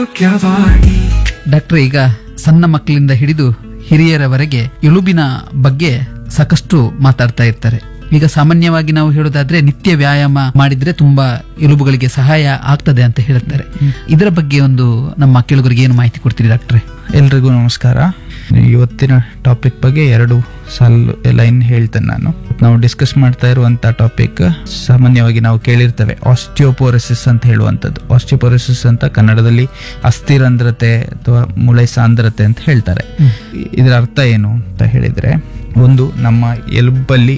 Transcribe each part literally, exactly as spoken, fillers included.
Doctor, ಈಗ ಸಣ್ಣ ಮಕ್ಕಳಿಂದ ಹಿಡಿದು ಹಿರಿಯರವರೆಗೆ ಎಲುಬಿನ ಬಗ್ಗೆ ಸಾಕಷ್ಟು ಮಾತಾಡ್ತಾ ಇರ್ತಾರೆ. ಈಗ ಸಾಮಾನ್ಯವಾಗಿ ನಾವು ಹೇಳೋದಾದ್ರೆ ನಿತ್ಯ ವ್ಯಾಯಾಮ ಮಾಡಿದ್ರೆ ತುಂಬಾ ಎಲುಬುಗಳಿಗೆ ಸಹಾಯ ಆಗ್ತದೆ ಅಂತ ಹೇಳ್ತಾರೆ. ಇದರ ಬಗ್ಗೆ ಒಂದು ನಮ್ಮ ಕೇಳುಗರಿಗೆ ಏನು ಮಾಹಿತಿ ಕೊಡ್ತೀರಿ ಡಾಕ್ಟ್ರೆ? ಎಲ್ರಿಗೂ ನಮಸ್ಕಾರ. ಇವತ್ತಿನ ಟಾಪಿಕ್ ಬಗ್ಗೆ ಎರಡು ಸಾಲು ಲೈನ್ ಹೇಳ್ತೇನೆ ನಾನು. ನಾವು ಡಿಸ್ಕಸ್ ಮಾಡ್ತಾ ಇರುವಂತ ಟಾಪಿಕ್ ಸಾಮಾನ್ಯವಾಗಿ ನಾವು ಕೇಳಿರ್ತೇವೆ ಆಸ್ಟಿಯೋಪೋರೋಸಿಸ್ ಅಂತ ಹೇಳುವಂಥದ್ದು. ಆಸ್ಟಿಯೋಪೋರೋಸಿಸ್ ಅಂತ ಕನ್ನಡದಲ್ಲಿ ಅಸ್ಥಿರಂಧ್ರತೆ ಅಥವಾ ಮೂಳೆ ಸಾಂದ್ರತೆ ಅಂತ ಹೇಳ್ತಾರೆ. ಇದರ ಅರ್ಥ ಏನು ಅಂತ ಹೇಳಿದ್ರೆ, ಒಂದು ನಮ್ಮ ಎಲುಬಲ್ಲಿ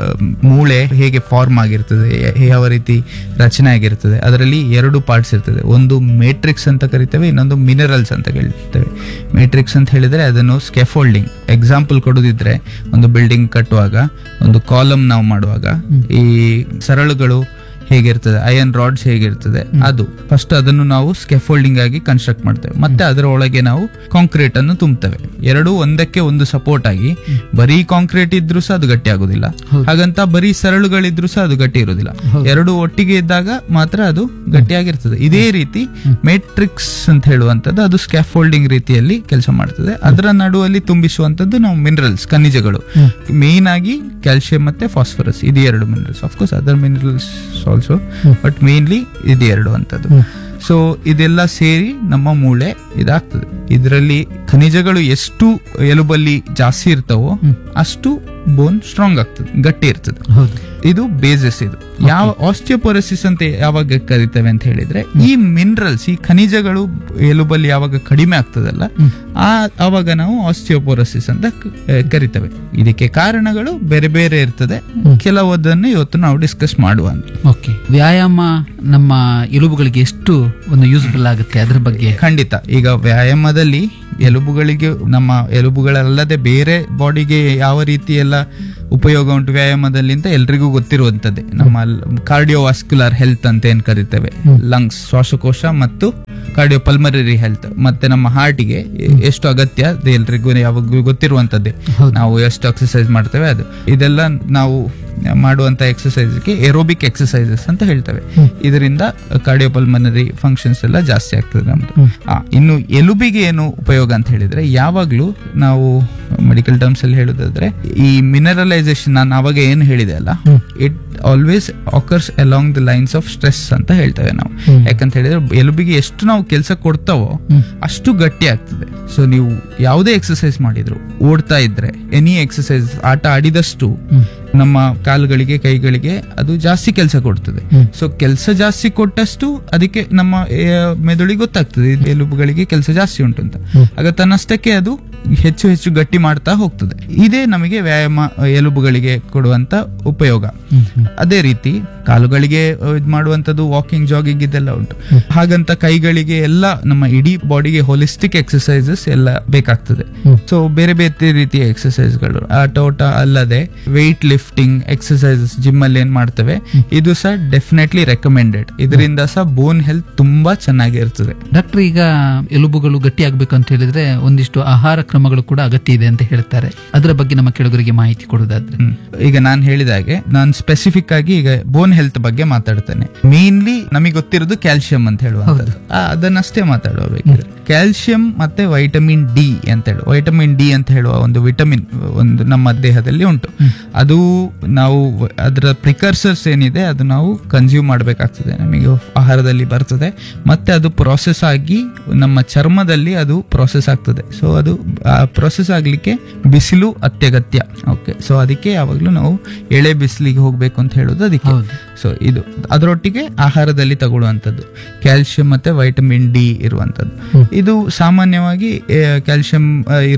ಮೂಳೆ ಹೇಗೆ ಫಾರ್ಮ್ ಆಗಿರ್ತದೆ, ಯಾವ ರೀತಿ ರಚನೆ ಆಗಿರ್ತದೆ, ಅದರಲ್ಲಿ ಎರಡು ಪಾರ್ಟ್ಸ್ ಇರ್ತದೆ. ಒಂದು ಮೇಟ್ರಿಕ್ಸ್ ಅಂತ ಕರಿತೇವೆ, ಇನ್ನೊಂದು ಮಿನರಲ್ಸ್ ಅಂತ ಹೇಳ್ತೇವೆ. ಮೇಟ್ರಿಕ್ಸ್ ಅಂತ ಹೇಳಿದ್ರೆ ಅದನ್ನು ಸ್ಕೆಫೋಲ್ಡಿಂಗ್. ಎಕ್ಸಾಂಪಲ್ ಕೊಡೋದಿದ್ರೆ, ಒಂದು ಬಿಲ್ಡಿಂಗ್ ಕಟ್ಟುವಾಗ ಒಂದು ಕಾಲಮ್ ನಾವು ಮಾಡುವಾಗ ಈ ಸರಳುಗಳು ಹೇಗಿರ್ತದೆ, ಐರನ್ ರಾಡ್ಸ್ ಹೇಗಿರ್ತದೆ, ಅದು ಫಸ್ಟ್ ಅದನ್ನು ನಾವು ಸ್ಕೆಫೋಲ್ಡಿಂಗ್ ಆಗಿ ಕನ್ಸ್ಟ್ರಕ್ಟ್ ಮಾಡ್ತೇವೆ. ಮತ್ತೆ ಅದರ ಒಳಗೆ ನಾವು ಕಾಂಕ್ರೀಟ್ ಅನ್ನು ತುಂಬುತ್ತೇವೆ. ಎರಡು ಒಂದಕ್ಕೆ ಒಂದು ಸಪೋರ್ಟ್ ಆಗಿ. ಬರೀ ಕಾಂಕ್ರೀಟ್ ಇದ್ರೂ ಸಹ ಅದು ಗಟ್ಟಿ ಆಗುದಿಲ್ಲ, ಹಾಗಂತ ಬರೀ ಸರಳುಗಳಿದ್ರು ಸಹ ಅದು ಗಟ್ಟಿ ಇರುವುದಿಲ್ಲ. ಎರಡು ಒಟ್ಟಿಗೆ ಇದ್ದಾಗ ಮಾತ್ರ ಅದು ಗಟ್ಟಿಯಾಗಿರ್ತದೆ. ಇದೇ ರೀತಿ ಮೇಟ್ರಿಕ್ಸ್ ಅಂತ ಹೇಳುವಂತದ್ದು ಅದು ಸ್ಕ್ಯಾಫೋಲ್ಡಿಂಗ್ ರೀತಿಯಲ್ಲಿ ಕೆಲಸ ಮಾಡ್ತದೆ. ಅದರ ನಡುವಲ್ಲಿ ತುಂಬಿಸುವಂತದ್ದು ನಾವು ಮಿನರಲ್ಸ್, ಖನಿಜಗಳು, ಮೇನ್ ಆಗಿ ಕ್ಯಾಲ್ಸಿಯಂ ಮತ್ತೆ ಫಾಸ್ಫರಸ್. ಇದು ಎರಡು minerals. Of course other minerals also, but mainly ಇದು ಎರಡು ಅಂತದ್ದು. ಸೊ ಇದೆಲ್ಲ ಸೇರಿ ನಮ್ಮ ಮೂಳೆ ಇದಾಗ್ತದೆ. ಇದರಲ್ಲಿ ಖನಿಜಗಳು ಎಷ್ಟು ಎಲುಬಲ್ಲಿ ಜಾಸ್ತಿ ಇರ್ತಾವೋ ಅಷ್ಟು ಬೋನ್ ಸ್ಟ್ರಾಂಗ್ ಆಗ್ತದೆ, ಗಟ್ಟಿ ಇರ್ತದೆ. ಇದು ಬೇಸಿಸ್. ಇದು ಯಾವ ಆಸ್ಟಿಯೋಪೋರೋಸಿಸ್ ಅಂತ ಯಾವಾಗ ಕರಿತೇವೆ ಅಂತ ಹೇಳಿದ್ರೆ, ಈ ಮಿನರಲ್ಸ್, ಈ ಖನಿಜಗಳು ಎಲುಬಲ್ಲಿ ಯಾವಾಗ ಕಡಿಮೆ ಆಗ್ತದಲ್ಲ, ಆ ಅವಾಗ ನಾವು ಆಸ್ಟಿಯೋಪೋರೋಸಿಸ್ ಅಂತ ಕರಿತೇವೆ. ಇದಕ್ಕೆ ಕಾರಣಗಳು ಬೇರೆ ಬೇರೆ ಇರ್ತದೆ. ಕೆಲವದನ್ನು ಇವತ್ತು ನಾವು ಡಿಸ್ಕಸ್ ಮಾಡುವ. ಓಕೆ, ವ್ಯಾಯಾಮ ನಮ್ಮ ಎಲುಬುಗಳಿಗೆ ಎಷ್ಟು ಒಂದು ಯೂಸ್ಫುಲ್ ಆಗುತ್ತೆ ಅದ್ರ ಬಗ್ಗೆ? ಖಂಡಿತ. ಈಗ ವ್ಯಾಯಾಮದಲ್ಲಿ ಎಲುಬುಗಳಿಗೆ, ನಮ್ಮ ಎಲುಬುಗಳಲ್ಲದೆ ಬೇರೆ ಬಾಡಿಗೆ ಯಾವ ರೀತಿ ಎಲ್ಲ ಉಪಯೋಗ ಉಂಟು ವ್ಯಾಯಾಮದಲ್ಲಿ ಅಂತ ಎಲ್ರಿಗೂ ಗೊತ್ತಿರುವಂತದ್ದೇ. ನಮ್ಮ ಕಾರ್ಡಿಯೋವಾಸ್ಕ್ಯುಲರ್ ಹೆಲ್ತ್ ಅಂತ ಏನ್ ಕರಿತೇವೆ, ಲಂಗ್ಸ್, ಶ್ವಾಸಕೋಶ ಮತ್ತು ಕಾರ್ಡಿಯೋಪಲ್ಮನರಿ ಹೆಲ್ತ್, ಮತ್ತೆ ನಮ್ಮ ಹಾರ್ಟಿಗೆ ಎಷ್ಟು ಅಗತ್ಯ ಅದು ಎಲ್ರಿಗೂ ಯಾವಾಗೂ ಗೊತ್ತಿರುವಂತದ್ದೇ. ನಾವು ಎಷ್ಟು ಎಕ್ಸರ್ಸೈಸ್ ಮಾಡ್ತೇವೆ ಅದು, ಇದೆಲ್ಲ ನಾವು ಮಾಡುವಂತ ಎಕ್ಸರ್ಸೈಸ್ಗೆ ಏರೋಬಿಕ್ ಎಕ್ಸರ್ಸೈಸಸ್ ಅಂತ ಹೇಳ್ತೇವೆ. ಇದರಿಂದ ಕಾರ್ಡಿಯೋಪಲ್ಮನರಿ ಫಂಕ್ಷನ್ಸ್ ಎಲ್ಲ ಜಾಸ್ತಿ ಆಗ್ತದೆ ನಮ್ದು. ಇನ್ನು ಎಲುಬಿಗೆ ಏನು ಉಪಯೋಗ ಅಂತ ಹೇಳಿದ್ರೆ, ಯಾವಾಗ್ಲೂ ನಾವು ಮೆಡಿಕಲ್ ಟರ್ಮ್ಸ್ ಅಲ್ಲಿ ಹೇಳುದಾದ್ರೆ, ಈ ಮಿನರಲೈಸೇಷನ್ ನಾನು ಅವಾಗ ಏನು ಹೇಳಿದೆ ಅಲ್ಲ, it always occurs along the lines of stress ಅಂತ ಹೇಳ್ತೇವೆ ನಾವು. ಯಾಕಂತ ಹೇಳಿದ್ರೆ ಎಲುಬಿಗೆ ಎಷ್ಟು ನಾವು ಕೆಲಸ ಕೊಡ್ತಾವೋ ಅಷ್ಟು ಗಟ್ಟಿ ಆಗ್ತದೆ. ಸೊ ನೀವು ಯಾವುದೇ ಎಕ್ಸರ್ಸೈಸ್ ಮಾಡಿದ್ರು, ಓಡ್ತಾ ಇದ್ರೆ, ಎನಿ ಎಕ್ಸರ್ಸೈಸ್, ಆಟ ಆಡಿದಷ್ಟು ನಮ್ಮ ಕಾಲುಗಳಿಗೆ, ಕೈಗಳಿಗೆ ಅದು ಜಾಸ್ತಿ ಕೆಲಸ ಕೊಡ್ತದೆ. ಸೊ ಕೆಲಸ ಜಾಸ್ತಿ ಕೊಟ್ಟಷ್ಟು ಅದಕ್ಕೆ ನಮ್ಮ ಮೆದುಳಿಗೆ ಗೊತ್ತಾಗ್ತದೆ ಎಲುಬುಗಳಿಗೆ ಕೆಲಸ ಜಾಸ್ತಿ ಉಂಟು ಅಂತ. ಆಗ ತನ್ನಷ್ಟಕ್ಕೆ ಅದು ಹೆಚ್ಚು ಹೆಚ್ಚು ಗಟ್ಟಿ ಮಾಡ್ತಾ ಹೋಗ್ತದೆ. ಇದೇ ನಮಗೆ ವ್ಯಾಯಾಮ ಎಲುಬುಗಳಿಗೆ ಕೊಡುವಂತ ಉಪಯೋಗ. ಅದೇ ರೀತಿ ಕಾಲುಗಳಿಗೆ ಇದು ಮಾಡುವಂತದ್ದು ವಾಕಿಂಗ್, ಜಾಗಿಂಗ್ ಇದೆಲ್ಲ ಉಂಟು. ಹಾಗಂತ ಕೈಗಳಿಗೆ ಎಲ್ಲ ನಮ್ಮ ಇಡೀ ಬಾಡಿಗೆ ಹೋಲಿಸ್ಟಿಕ್ ಎಕ್ಸರ್ಸೈಸಸ್ ಎಲ್ಲ ಬೇಕಾಗ್ತದೆ. ಸೊ ಬೇರೆ ಬೇರೆ ರೀತಿಯ ಎಕ್ಸರ್ಸೈಸ್ಗಳು, ಆಟ ಓಟ ಅಲ್ಲದೆ ವೆಯ್ಟ್ ಲಿಫ್ಟಿಂಗ್ ಎಕ್ಸರ್ಸೈಸಸ್ ಜಿಮ್ ಅಲ್ಲಿ ಏನ್ ಮಾಡ್ತೇವೆ, ಇದು ಸಹ ಡೆಫಿನೆಟ್ಲಿ ರೆಕಮೆಂಡೆಡ್. ಇದರಿಂದ ಸಹ ಬೋನ್ ಹೆಲ್ತ್ ತುಂಬಾ ಚೆನ್ನಾಗಿರ್ತದೆ. ಡಾಕ್ಟರ್, ಈಗ ಎಲುಬುಗಳು ಗಟ್ಟಿ ಆಗ್ಬೇಕು ಅಂತ ಹೇಳಿದ್ರೆ ಒಂದಿಷ್ಟು ಆಹಾರ ಕ್ರಮಗಳು ಕೂಡ ಅಗತ್ಯ ಇದೆ ಅಂತ ಹೇಳ್ತಾರೆ. ಅದರ ಬಗ್ಗೆ ನಮ್ಮ ಕೆಳಗರಿಗೆ ಮಾಹಿತಿ ಕೊಡೋದಾದ್ರೆ? ಈಗ ನಾನು ಹೇಳಿದ ಹಾಗೆ ನಾನು ಸ್ಪೆಸಿಫಿಕ್ ಆಗಿ ಈಗ ಬೋನ್ ಹೆಲ್ತ್ ಬಗ್ಗೆ ಮಾತಾಡ್ತೇನೆ. ಮೇನ್ಲಿ ನಮಗೆ ಗೊತ್ತಿರೋದು ಕ್ಯಾಲ್ಸಿಯಂ ಅಂತ ಹೇಳುವಂಥದ್ದು, ಅದನ್ನಷ್ಟೇ ಮಾತಾಡಬೇಕಿದ್ರೆ. ಕ್ಯಾಲ್ಸಿಯಂ ಮತ್ತೆ ವೈಟಮಿನ್ ಡಿ ಅಂತ ಹೇಳುವ, ವೈಟಮಿನ್ ಡಿ ಅಂತ ಹೇಳುವ ಒಂದು ವಿಟಮಿನ್ ಒಂದು ನಮ್ಮ ದೇಹದಲ್ಲಿ ಉಂಟು. ಅದು ನಾವು ಅದರ ಪ್ರಿಕರ್ಸರ್ಸ್ ಏನಿದೆ ಅದು ನಾವು ಕನ್ಸ್ಯೂಮ್ ಮಾಡಬೇಕಾಗ್ತದೆ, ನಮಗೆ ಆಹಾರದಲ್ಲಿ ಬರ್ತದೆ. ಮತ್ತೆ ಅದು ಪ್ರೊಸೆಸ್ ಆಗಿ ನಮ್ಮ ಚರ್ಮದಲ್ಲಿ ಅದು ಪ್ರೊಸೆಸ್ ಆಗ್ತದೆ. ಸೊ ಅದು ಪ್ರೊಸೆಸ್ ಆಗ್ಲಿಕ್ಕೆ ಬಿಸಿಲು ಅತ್ಯಗತ್ಯ. ಓಕೆ, ಸೊ ಅದಕ್ಕೆ ಯಾವಾಗ್ಲೂ ನಾವು ಎಳೆ ಬಿಸಿಲಿಗೆ ಹೋಗ್ಬೇಕು ಅಂತ ಹೇಳೋದು ಅದಕ್ಕೆ. ಸೊ ಇದು ಅದರೊಟ್ಟಿಗೆ ಆಹಾರದಲ್ಲಿ ತಗೊಳ್ಳುವಂಥದ್ದು ಕ್ಯಾಲ್ಸಿಯಂ ಮತ್ತೆ ವೈಟಮಿನ್ ಡಿ ಇರುವಂತದ್ದು. ಇದು ಸಾಮಾನ್ಯವಾಗಿ ಕ್ಯಾಲ್ಸಿಯಂ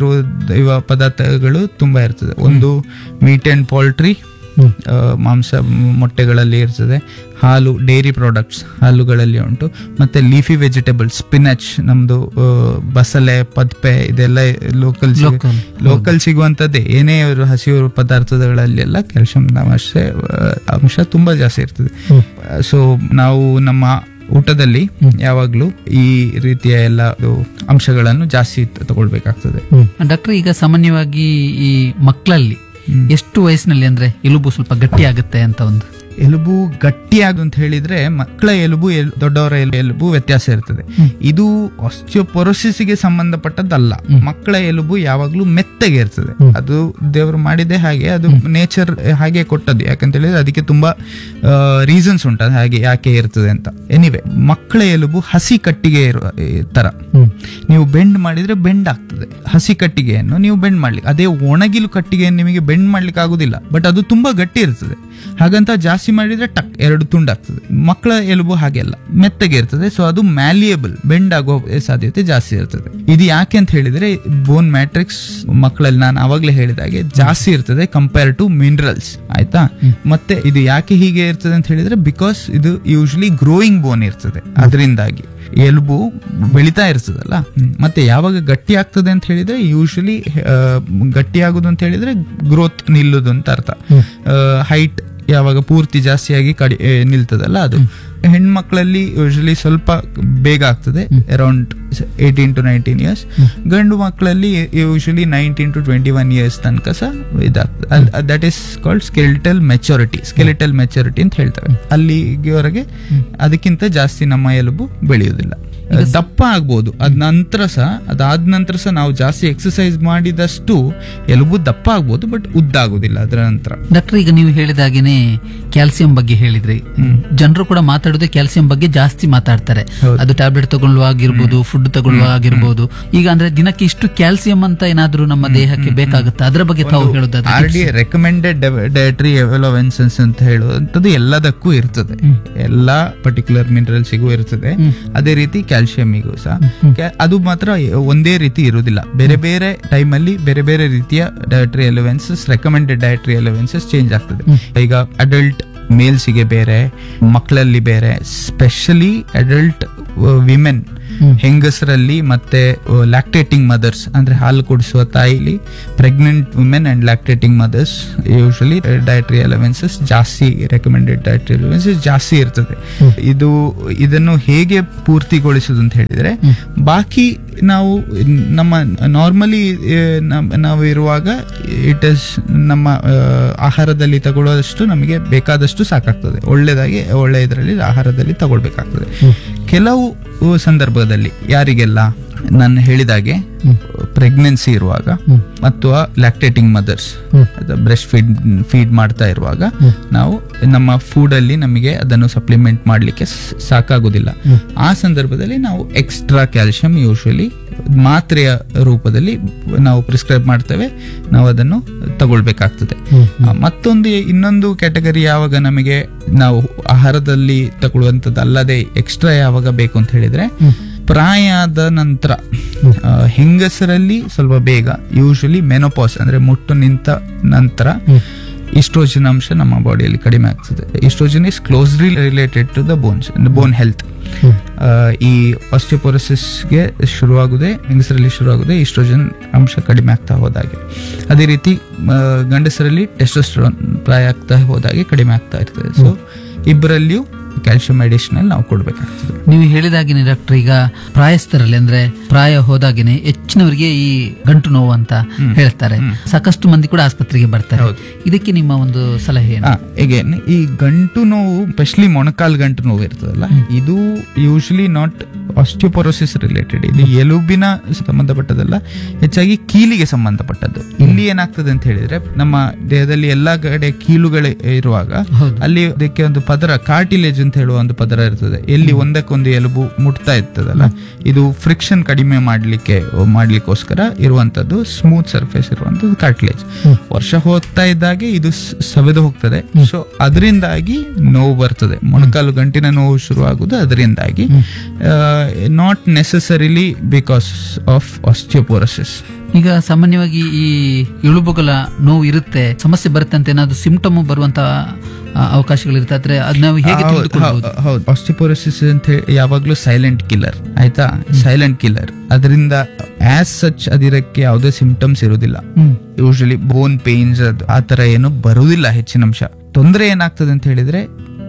ಇರುವ ಪದಾರ್ಥಗಳು ತುಂಬಾ ಇರ್ತದೆ. ಒಂದು ಮೀಟ್ ಅಂಡ್ ಪೋಲ್ಟ್ರಿ, ಮಾಂಸ, ಮೊಟ್ಟೆಗಳಲ್ಲಿ ಇರ್ತದೆ. ಹಾಲು, ಡೈರಿ ಪ್ರಾಡಕ್ಟ್ಸ್ ಹಾಲುಗಳಲ್ಲಿ ಉಂಟು. ಮತ್ತೆ ಲೀಫಿ ವೆಜಿಟೇಬಲ್ಸ್, ಸ್ಪಿನಚ್, ನಮ್ದು ಬಸಳೆ, ಪದ್ಪೆ, ಇದೆಲ್ಲ ಲೋಕಲ್ ಲೋಕಲ್ ಸಿಗುವಂತದ್ದೇ. ಏನೇ ಹಸಿರು ಪದಾರ್ಥಗಳಲ್ಲಿ ಎಲ್ಲ ಕ್ಯಾಲ್ಸಿಯಂ ಅಂಶ ಅಂಶ ತುಂಬಾ ಜಾಸ್ತಿ ಇರ್ತದೆ. ಸೊ ನಾವು ನಮ್ಮ ಊಟದಲ್ಲಿ ಯಾವಾಗ್ಲೂ ಈ ರೀತಿಯ ಎಲ್ಲ ಅಂಶಗಳನ್ನು ಜಾಸ್ತಿ ತಗೊಳ್ಬೇಕಾಗ್ತದೆ. ಡಾಕ್ಟರ್, ಈಗ ಸಾಮಾನ್ಯವಾಗಿ ಈ ಮಕ್ಕಳಲ್ಲಿ ಎಷ್ಟು ವಯಸ್ಸಿನಲ್ಲಿ ಅಂದ್ರೆ ಎಲುಬು ಸ್ವಲ್ಪ ಗಟ್ಟಿ ಆಗುತ್ತೆ ಅಂತ ಒಂದು ಎಲುಬು ಗಟ್ಟಿಯಾಗ ಅಂತ ಹೇಳಿದ್ರೆ ಮಕ್ಕಳ ಎಲುಬು ಎಲ್- ದೊಡ್ಡವರ ಎಲ್- ಎಲುಬು ವ್ಯತ್ಯಾಸ ಇರ್ತದೆ. ಇದು ಆಸ್ಟಿಯೋಪೊರೋಸಿಸ್ ಗೆ ಸಂಬಂಧಪಟ್ಟದ್ದಲ್ಲ. ಮಕ್ಕಳ ಎಲುಬು ಯಾವಾಗ್ಲೂ ಮೆತ್ತಗೆ ಇರ್ತದೆ. ಅದು ದೇವರು ಮಾಡಿದೆ ಹಾಗೆ, ಅದು ನೇಚರ್ ಹಾಗೆ ಕೊಟ್ಟದ್ದು. ಯಾಕಂತ ಹೇಳಿದ್ರೆ ಅದಕ್ಕೆ ತುಂಬಾ ರೀಸನ್ಸ್ ಉಂಟು ಅದು ಹಾಗೆ ಯಾಕೆ ಇರ್ತದೆ ಅಂತ. ಎನಿವೆ, ಮಕ್ಕಳ ಎಲುಬು ಹಸಿ ಕಟ್ಟಿಗೆ ಇರುವ ತರ. ನೀವು ಬೆಂಡ್ ಮಾಡಿದ್ರೆ ಬೆಂಡ್ ಆಗ್ತದೆ. ಹಸಿ ಕಟ್ಟಿಗೆಯನ್ನು ನೀವು ಬೆಂಡ್ ಮಾಡ್ಲಿಕ್ಕೆ, ಅದೇ ಒಣಗಿಲು ಕಟ್ಟಿಗೆಯನ್ನು ನಿಮಗೆ ಬೆಂಡ್ ಮಾಡ್ಲಿಕ್ಕೆ ಆಗುದಿಲ್ಲ, ಬಟ್ ಅದು ತುಂಬಾ ಗಟ್ಟಿ ಇರ್ತದೆ. ಹಾಗಂತ ಜಾಸ್ತಿ ಮಾಡಿದ್ರೆ ಟಕ್ ಎರಡು ತುಂಡಾಗ್ತದೆ. ಮಕ್ಕಳ ಎಲುಬು ಹಾಗೆಲ್ಲ ಮೆತ್ತಗೆ ಇರ್ತದೆ. ಸೊ ಅದು ಮ್ಯಾಲಿಯಬಲ್, ಬೆಂಡ್ ಆಗೋ ಸಾಧ್ಯತೆ ಜಾಸ್ತಿ ಇರ್ತದೆ. ಇದು ಯಾಕೆ ಅಂತ ಹೇಳಿದ್ರೆ ಬೋನ್ ಮ್ಯಾಟ್ರಿಕ್ಸ್ ಮಕ್ಕಳಲ್ಲಿ ನಾನು ಅವಾಗ್ಲೇ ಹೇಳಿದಾಗೆ ಜಾಸ್ತಿ ಇರ್ತದೆ ಕಂಪೇರ್ ಟು ಮಿನರಲ್ಸ್. ಆಯ್ತಾ? ಮತ್ತೆ ಇದು ಯಾಕೆ ಹೀಗೆ ಇರ್ತದೆ ಅಂತ ಹೇಳಿದ್ರೆ ಬಿಕಾಸ್ ಇದು ಯೂಶಲಿ ಗ್ರೋಯಿಂಗ್ ಬೋನ್ ಇರ್ತದೆ. ಅದರಿಂದಾಗಿ ಎಲುಬು ಬೆಳಿತಾ ಇರ್ತದಲ್ಲ. ಮತ್ತೆ ಯಾವಾಗ ಗಟ್ಟಿ ಆಗ್ತದೆ ಅಂತ ಹೇಳಿದ್ರೆ ಯೂಶಲಿ ಗಟ್ಟಿ ಆಗುದು ಅಂತ ಹೇಳಿದ್ರೆ ಗ್ರೋತ್ ನಿಲ್ಲುದು ಅಂತ ಅರ್ಥ. ಹೈಟ್ ಯಾವಾಗ ಪೂರ್ತಿ ಜಾಸ್ತಿಯಾಗಿ ಕಡಿ ಆ, ನಿಲ್ತದಲ್ಲ ಅದು. ಹೆಣ್ಮಕ್ಳಲ್ಲಿ ಯೂಶಲಿ ಸ್ವಲ್ಪ ಬೇಗ ಆಗ್ತದೆ, around eighteen to nineteen years. ಗಂಡು ಮಕ್ಕಳಲ್ಲಿ usually nineteen to twenty one years ತನಕ ಸಹ ಇದಾಗ್ತದೆ. That is called skeletal maturity. Skeletal maturity ಅಂತ ಹೇಳ್ತೇವೆ. ಅಲ್ಲಿವರೆಗೆ ಅದಕ್ಕಿಂತ ಜಾಸ್ತಿ ನಮ್ಮ ಎಲುಬು ಬೆಳೆಯುವುದಿಲ್ಲ. ದಪ್ಪ ಆಗ್ಬೋದು ಅದ್ ನಂತರ ಸಹ, ಅದಾದ ನಂತರ ಸಹ ನಾವು ಜಾಸ್ತಿ ಎಕ್ಸರ್ಸೈಸ್ ಮಾಡಿದಷ್ಟು ಎಲುಬು ದಪ್ಪ ಆಗ್ಬೋದು, ಬಟ್ ಉದ್ದ ಆಗುದಿಲ್ಲ ಅದರ ನಂತರ. ಡಾಕ್ಟರ್, ಈಗ ನೀವು ಹೇಳಿದಾಗೇನೆ ಕ್ಯಾಲ್ಸಿಯಂ ಬಗ್ಗೆ ಹೇಳಿದ್ರಿ. ಜನರು ಕೂಡ ಮಾತಾಡೋದೇ ಕ್ಯಾಲ್ಸಿಯಂ ಬಗ್ಗೆ ಜಾಸ್ತಿ ಮಾತಾಡ್ತಾರೆ. ಅದು ಟ್ಯಾಬ್ಲೆಟ್ ತಗೊಳ್ಳುವಾಗಿರ್ಬೋದು, ಫುಡ್ ತಗೊಳ್ಳುವಾಗಿರ್ಬೋದು. ಈಗ ಅಂದ್ರೆ ದಿನಕ್ಕೆ ಇಷ್ಟು ಕ್ಯಾಲ್ಸಿಯಂ ಅಂತ ಏನಾದ್ರೂ ನಮ್ಮ ದೇಹಕ್ಕೆ ಬೇಕಾಗುತ್ತೆ, ಅದರ ಬಗ್ಗೆ ತಾವು ಹೇಳೋದಾದ್ರೆ? ಆರ್ ಡಿ ರೆಕಮೆಂಡೆಡ್ ಡಯಟರಿ ಎವಲವೆನ್ಸಸ್ ಅಂತ ಹೇಳುವಂಥದ್ದು ಎಲ್ಲದಕ್ಕೂ ಇರ್ತದೆ. ಎಲ್ಲಾ ಪರ್ಟಿಕ್ಯುಲರ್ ಮಿನರಲ್ಸಿಗೂ ಇರ್ತದೆ. ಅದೇ ರೀತಿ ಕ್ಯಾಲ್ಸಿಯಂಗೂ ಸಹ. ಕ್ಯಾ- ಅದು ಮಾತ್ರ ಒಂದೇ ರೀತಿ ಇರುವುದಿಲ್ಲ. ಬೇರೆ ಬೇರೆ ಟೈಮ್ ಅಲ್ಲಿ ಬೇರೆ ಬೇರೆ ರೀತಿಯ ಡಯಟರಿ ಎಲವೆನ್ಸಸ್, ರೆಕಮೆಂಡೆಡ್ ಡಯಟರಿ ಎಲವೆನ್ಸಸ್ ಚೇಂಜ್ ಆಗ್ತದೆ. ಈಗ ಅಡಲ್ಟ್ ಮೇಲ್ಸಿಗೆ ಬೇರೆ, ಮಕ್ಕಳಲ್ಲಿ ಬೇರೆ, ಸ್ಪೆಷಲಿ ಅಡಲ್ಟ್ ವಿಮೆನ್ ಹೆಂಗಸರಲ್ಲಿ, ಮತ್ತೆ ಲ್ಯಾಕ್ಟೇಟಿಂಗ್ ಮದರ್ಸ್ ಅಂದ್ರೆ ಹಾಲು ಕುಡಿಸುವ ತಾಯಿಲಿ, pregnant women and lactating mother's usually dietary allowances ಜಾಸ್ತಿ, ರೆಕಮೆಂಡೆಡ್ ಡಯಟರಿ ಅಲವೆನ್ಸಸ್ ಜಾಸ್ತಿ ಇರ್ತದೆ. ಇದು ಇದನ್ನು ಹೇಗೆ ಪೂರ್ತಿಗೊಳಿಸುದು ಅಂತ ಹೇಳಿದ್ರೆ, ಬಾಕಿ ನಾವು ನಮ್ಮ ನಾರ್ಮಲಿ ನಾವು ಇರುವಾಗ ಇಟ್ ಇಸ್ ನಮ್ಮ ಆಹಾರದಲ್ಲಿ ತಗೊಳ್ಳೋದಷ್ಟು ನಮಗೆ ಬೇಕಾದಷ್ಟು ಸಾಕಾಗ್ತದೆ. ಒಳ್ಳೆದಾಗಿ ಒಳ್ಳೆ ಇದರಲ್ಲಿ ಆಹಾರದಲ್ಲಿ ತಗೊಳ್ಬೇಕಾಗ್ತದೆ. ಕೆಲವು ಸಂದರ್ಭದಲ್ಲಿ ಯಾರಿಗೆಲ್ಲ ನಾನು ಹೇಳಿದಾಗೆ ಪ್ರೆಗ್ನೆನ್ಸಿ ಇರುವಾಗ ಮತ್ತು lactating mother's breast feed feed ಮಾಡ್ತಾ ಇರುವಾಗ ನಾವು ನಮ್ಮ ಫುಡ್ ಅಲ್ಲಿ ನಮಗೆ ಅದನ್ನು ಸಪ್ಲಿಮೆಂಟ್ ಮಾಡ್ಲಿಕ್ಕೆ ಸಾಕಾಗುದಿಲ್ಲ. ಆ ಸಂದರ್ಭದಲ್ಲಿ ನಾವು ಎಕ್ಸ್ಟ್ರಾ ಕ್ಯಾಲ್ಸಿಯಂ ಯೂಶುವಲಿ ಮಾತ್ರೆಯ ರೂಪದಲ್ಲಿ ನಾವು ಪ್ರಿಸ್ಕ್ರೈಬ್ ಮಾಡ್ತೇವೆ. ನಾವು ಅದನ್ನು ತಗೊಳ್ಬೇಕಾಗ್ತದೆ. ಮತ್ತೊಂದು ಇನ್ನೊಂದು ಕ್ಯಾಟಗರಿ ಯಾವಾಗ ನಮಗೆ ನಾವು ಆಹಾರದಲ್ಲಿ ತಗೊಳ್ಳುವಂಥದ್ದು ಅಲ್ಲದೆ ಎಕ್ಸ್ಟ್ರಾ ಯಾವಾಗ ಬೇಕು ಅಂತ ಹೇಳಿದ್ರೆ, ಪ್ರಾಯ ಆದ ನಂತರ ಹೆಂಗಸರಲ್ಲಿ ಸ್ವಲ್ಪ ಬೇಗ, ಯೂಶಲಿ ಮೆನೋಪಾಸ್ ಅಂದ್ರೆ ಮುಟ್ಟು ನಿಂತ ನಂತರ ಈಸ್ಟ್ರೋಜನ್ ಅಂಶ ನಮ್ಮ ಬಾಡಿಯಲ್ಲಿ ಕಡಿಮೆ ಆಗ್ತದೆ. Oestrogen is closely related to the bones, bone health. ಈ ಆಸ್ಟಿಯೋಪೊರೋಸಿಸ್ಗೆ ಶುರುವಾಗುದೇ ಹೆಂಗಸರಲ್ಲಿ ಶುರುವಾಗುದೇ ಈಸ್ಟ್ರೋಜನ್ ಅಂಶ ಕಡಿಮೆ ಆಗ್ತಾ ಹೋದಾಗೆ. ಅದೇ ರೀತಿ ಗಂಡಸರಲ್ಲಿ ಟೆಸ್ಟೋಸ್ಟೆರಾನ್ ಪ್ರಾಯ ಆಗ್ತಾ ಹೋದಾಗೆ ಕಡಿಮೆ ಆಗ್ತಾ ಇರ್ತದೆ. ಸೊ ಇಬ್ಬರಲ್ಲಿಯೂ ಕ್ಯಾಲ್ಸಿಯಂ ಅಡಿಷನಲ್ ನಾವು ಕೊಡ್ಬೇಕಾಗ್ತದೆ. ನೀವು ಹೇಳಿದಾಗಿನೇ ಡಾಕ್ಟರ್, ಈಗ ಪ್ರಾಯಸ್ಥರಲ್ಲಿ ಅಂದ್ರೆ ಪ್ರಾಯ ಹೋದಾಗಿನೇ ಹೆಚ್ಚಿನವರಿಗೆ ಈ ಗಂಟು ನೋವು ಅಂತ ಹೇಳ್ತಾರೆ. ಸಾಕಷ್ಟು ಮಂದಿ ಕೂಡ ಆಸ್ಪತ್ರೆಗೆ ಬರ್ತಾರೆ. ಇದಕ್ಕೆ ನಿಮ್ಮ ಒಂದು ಸಲಹೆ ಏನು? ಅಗೇನ್ ಈ ಗಂಟು ನೋವು, ಸ್ಪೆಷಲಿ ಮೊಣಕಾಲ್ ಗಂಟು ನೋವು ಇರ್ತದಲ್ಲ, ಇದು ಯೂಶಲಿ ನಾಟ್ ಆಸ್ಟಿಯೋಪೊರೋಸಿಸ್ ರಿಲೇಟೆಡ್. ಇದು ಎಲುಬಿನ ಸಂಬಂಧಪಟ್ಟದಲ್ಲ, ಹೆಚ್ಚಾಗಿ ಕೀಲಿಗೆ ಸಂಬಂಧಪಟ್ಟದ್ದು. ಇಲ್ಲಿ ಏನಾಗ್ತದೆ ಅಂತ ಹೇಳಿದ್ರೆ, ನಮ್ಮ ದೇಹದಲ್ಲಿ ಎಲ್ಲಾ ಕಡೆ ಕೀಲುಗಳು ಇರುವಾಗ ಅಲ್ಲಿ ಅದಕ್ಕೆ ಒಂದು ಪದರ, ಕಾರ್ಟಿಲೇಜ್ ಅಂತ ಹೇಳುವ ಒಂದು ಪದರ ಇರ್ತದೆ. ಎಲ್ಲಿ ಒಂದಕ್ಕೊಂದು ಎಲುಬು ಮುಟ್ತಾ ಇರ್ತದಲ್ಲ, ಇದು ಫ್ರಿಕ್ಷನ್ ಕಡಿಮೆ ಮಾಡ್ಲಿಕ್ಕೆ ಮಾಡ್ಲಿಕ್ಕೋಸ್ಕರ ಇರುವಂತದ್ದು ಸ್ಮೂತ್ ಸರ್ಫೇಸ್ ಇರುವಂತದ್ದು ಕಾರ್ಟಿಲೇಜ್. ವರ್ಷ ಹೋಗ್ತಾ ಇದ್ದಾಗೆ ಇದು ಸವೆದು ಹೋಗ್ತದೆ. ಸೊ ಅದರಿಂದಾಗಿ ನೋವು ಬರ್ತದೆ. ಮೊಣಕಾಲು ಗಂಟಿನ ನೋವು ಶುರುವಾಗುವುದು ಅದರಿಂದಾಗಿ, not necessarily because of osteoporosis. ಈಗ ಸಾಮಾನ್ಯವಾಗಿ ಈ ಎಲುಬುಗಳ ನೋವು ಇರುತ್ತೆ, ಸಮಸ್ಯೆ ಬರುತ್ತೆ ಅಂತ ಏನಾದ್ರು ಸಿಂಪ್ಟಮ್ ಬರುವಂತ ಅವಕಾಶಗಳಿರುತ್ತೆ, ಆದ್ರೆ ಅದ್ ನಾವು ಹೇಗೆ ತಿಳಿದುಕೊಳ್ಳಬಹುದು? ಹೌದು, ಆಸ್ಟಿಯೋಪೊರೋಸಿಸ್ ಅಂತ ಯಾವಾಗ್ಲೂ ಸೈಲೆಂಟ್ ಕಿಲ್ಲರ್. ಆಯ್ತಾ? Silent killer. ಅದರಿಂದ ಆಸ್ ಸಚ್ ಅದಕ್ಕೆ ಯಾವುದೇ ಸಿಂಪ್ಟಮ್ಸ್ ಇರುವುದಿಲ್ಲ. ಯೂಶಲಿ ಬೋನ್ ಪೇನ್ಸ್ ಆ ತರ ಏನು ಬರುವುದಿಲ್ಲ ಹೆಚ್ಚಿನ ಅಂಶ. ತೊಂದರೆ ಏನಾಗ್ತದೆ ಅಂತ ಹೇಳಿದ್ರೆ,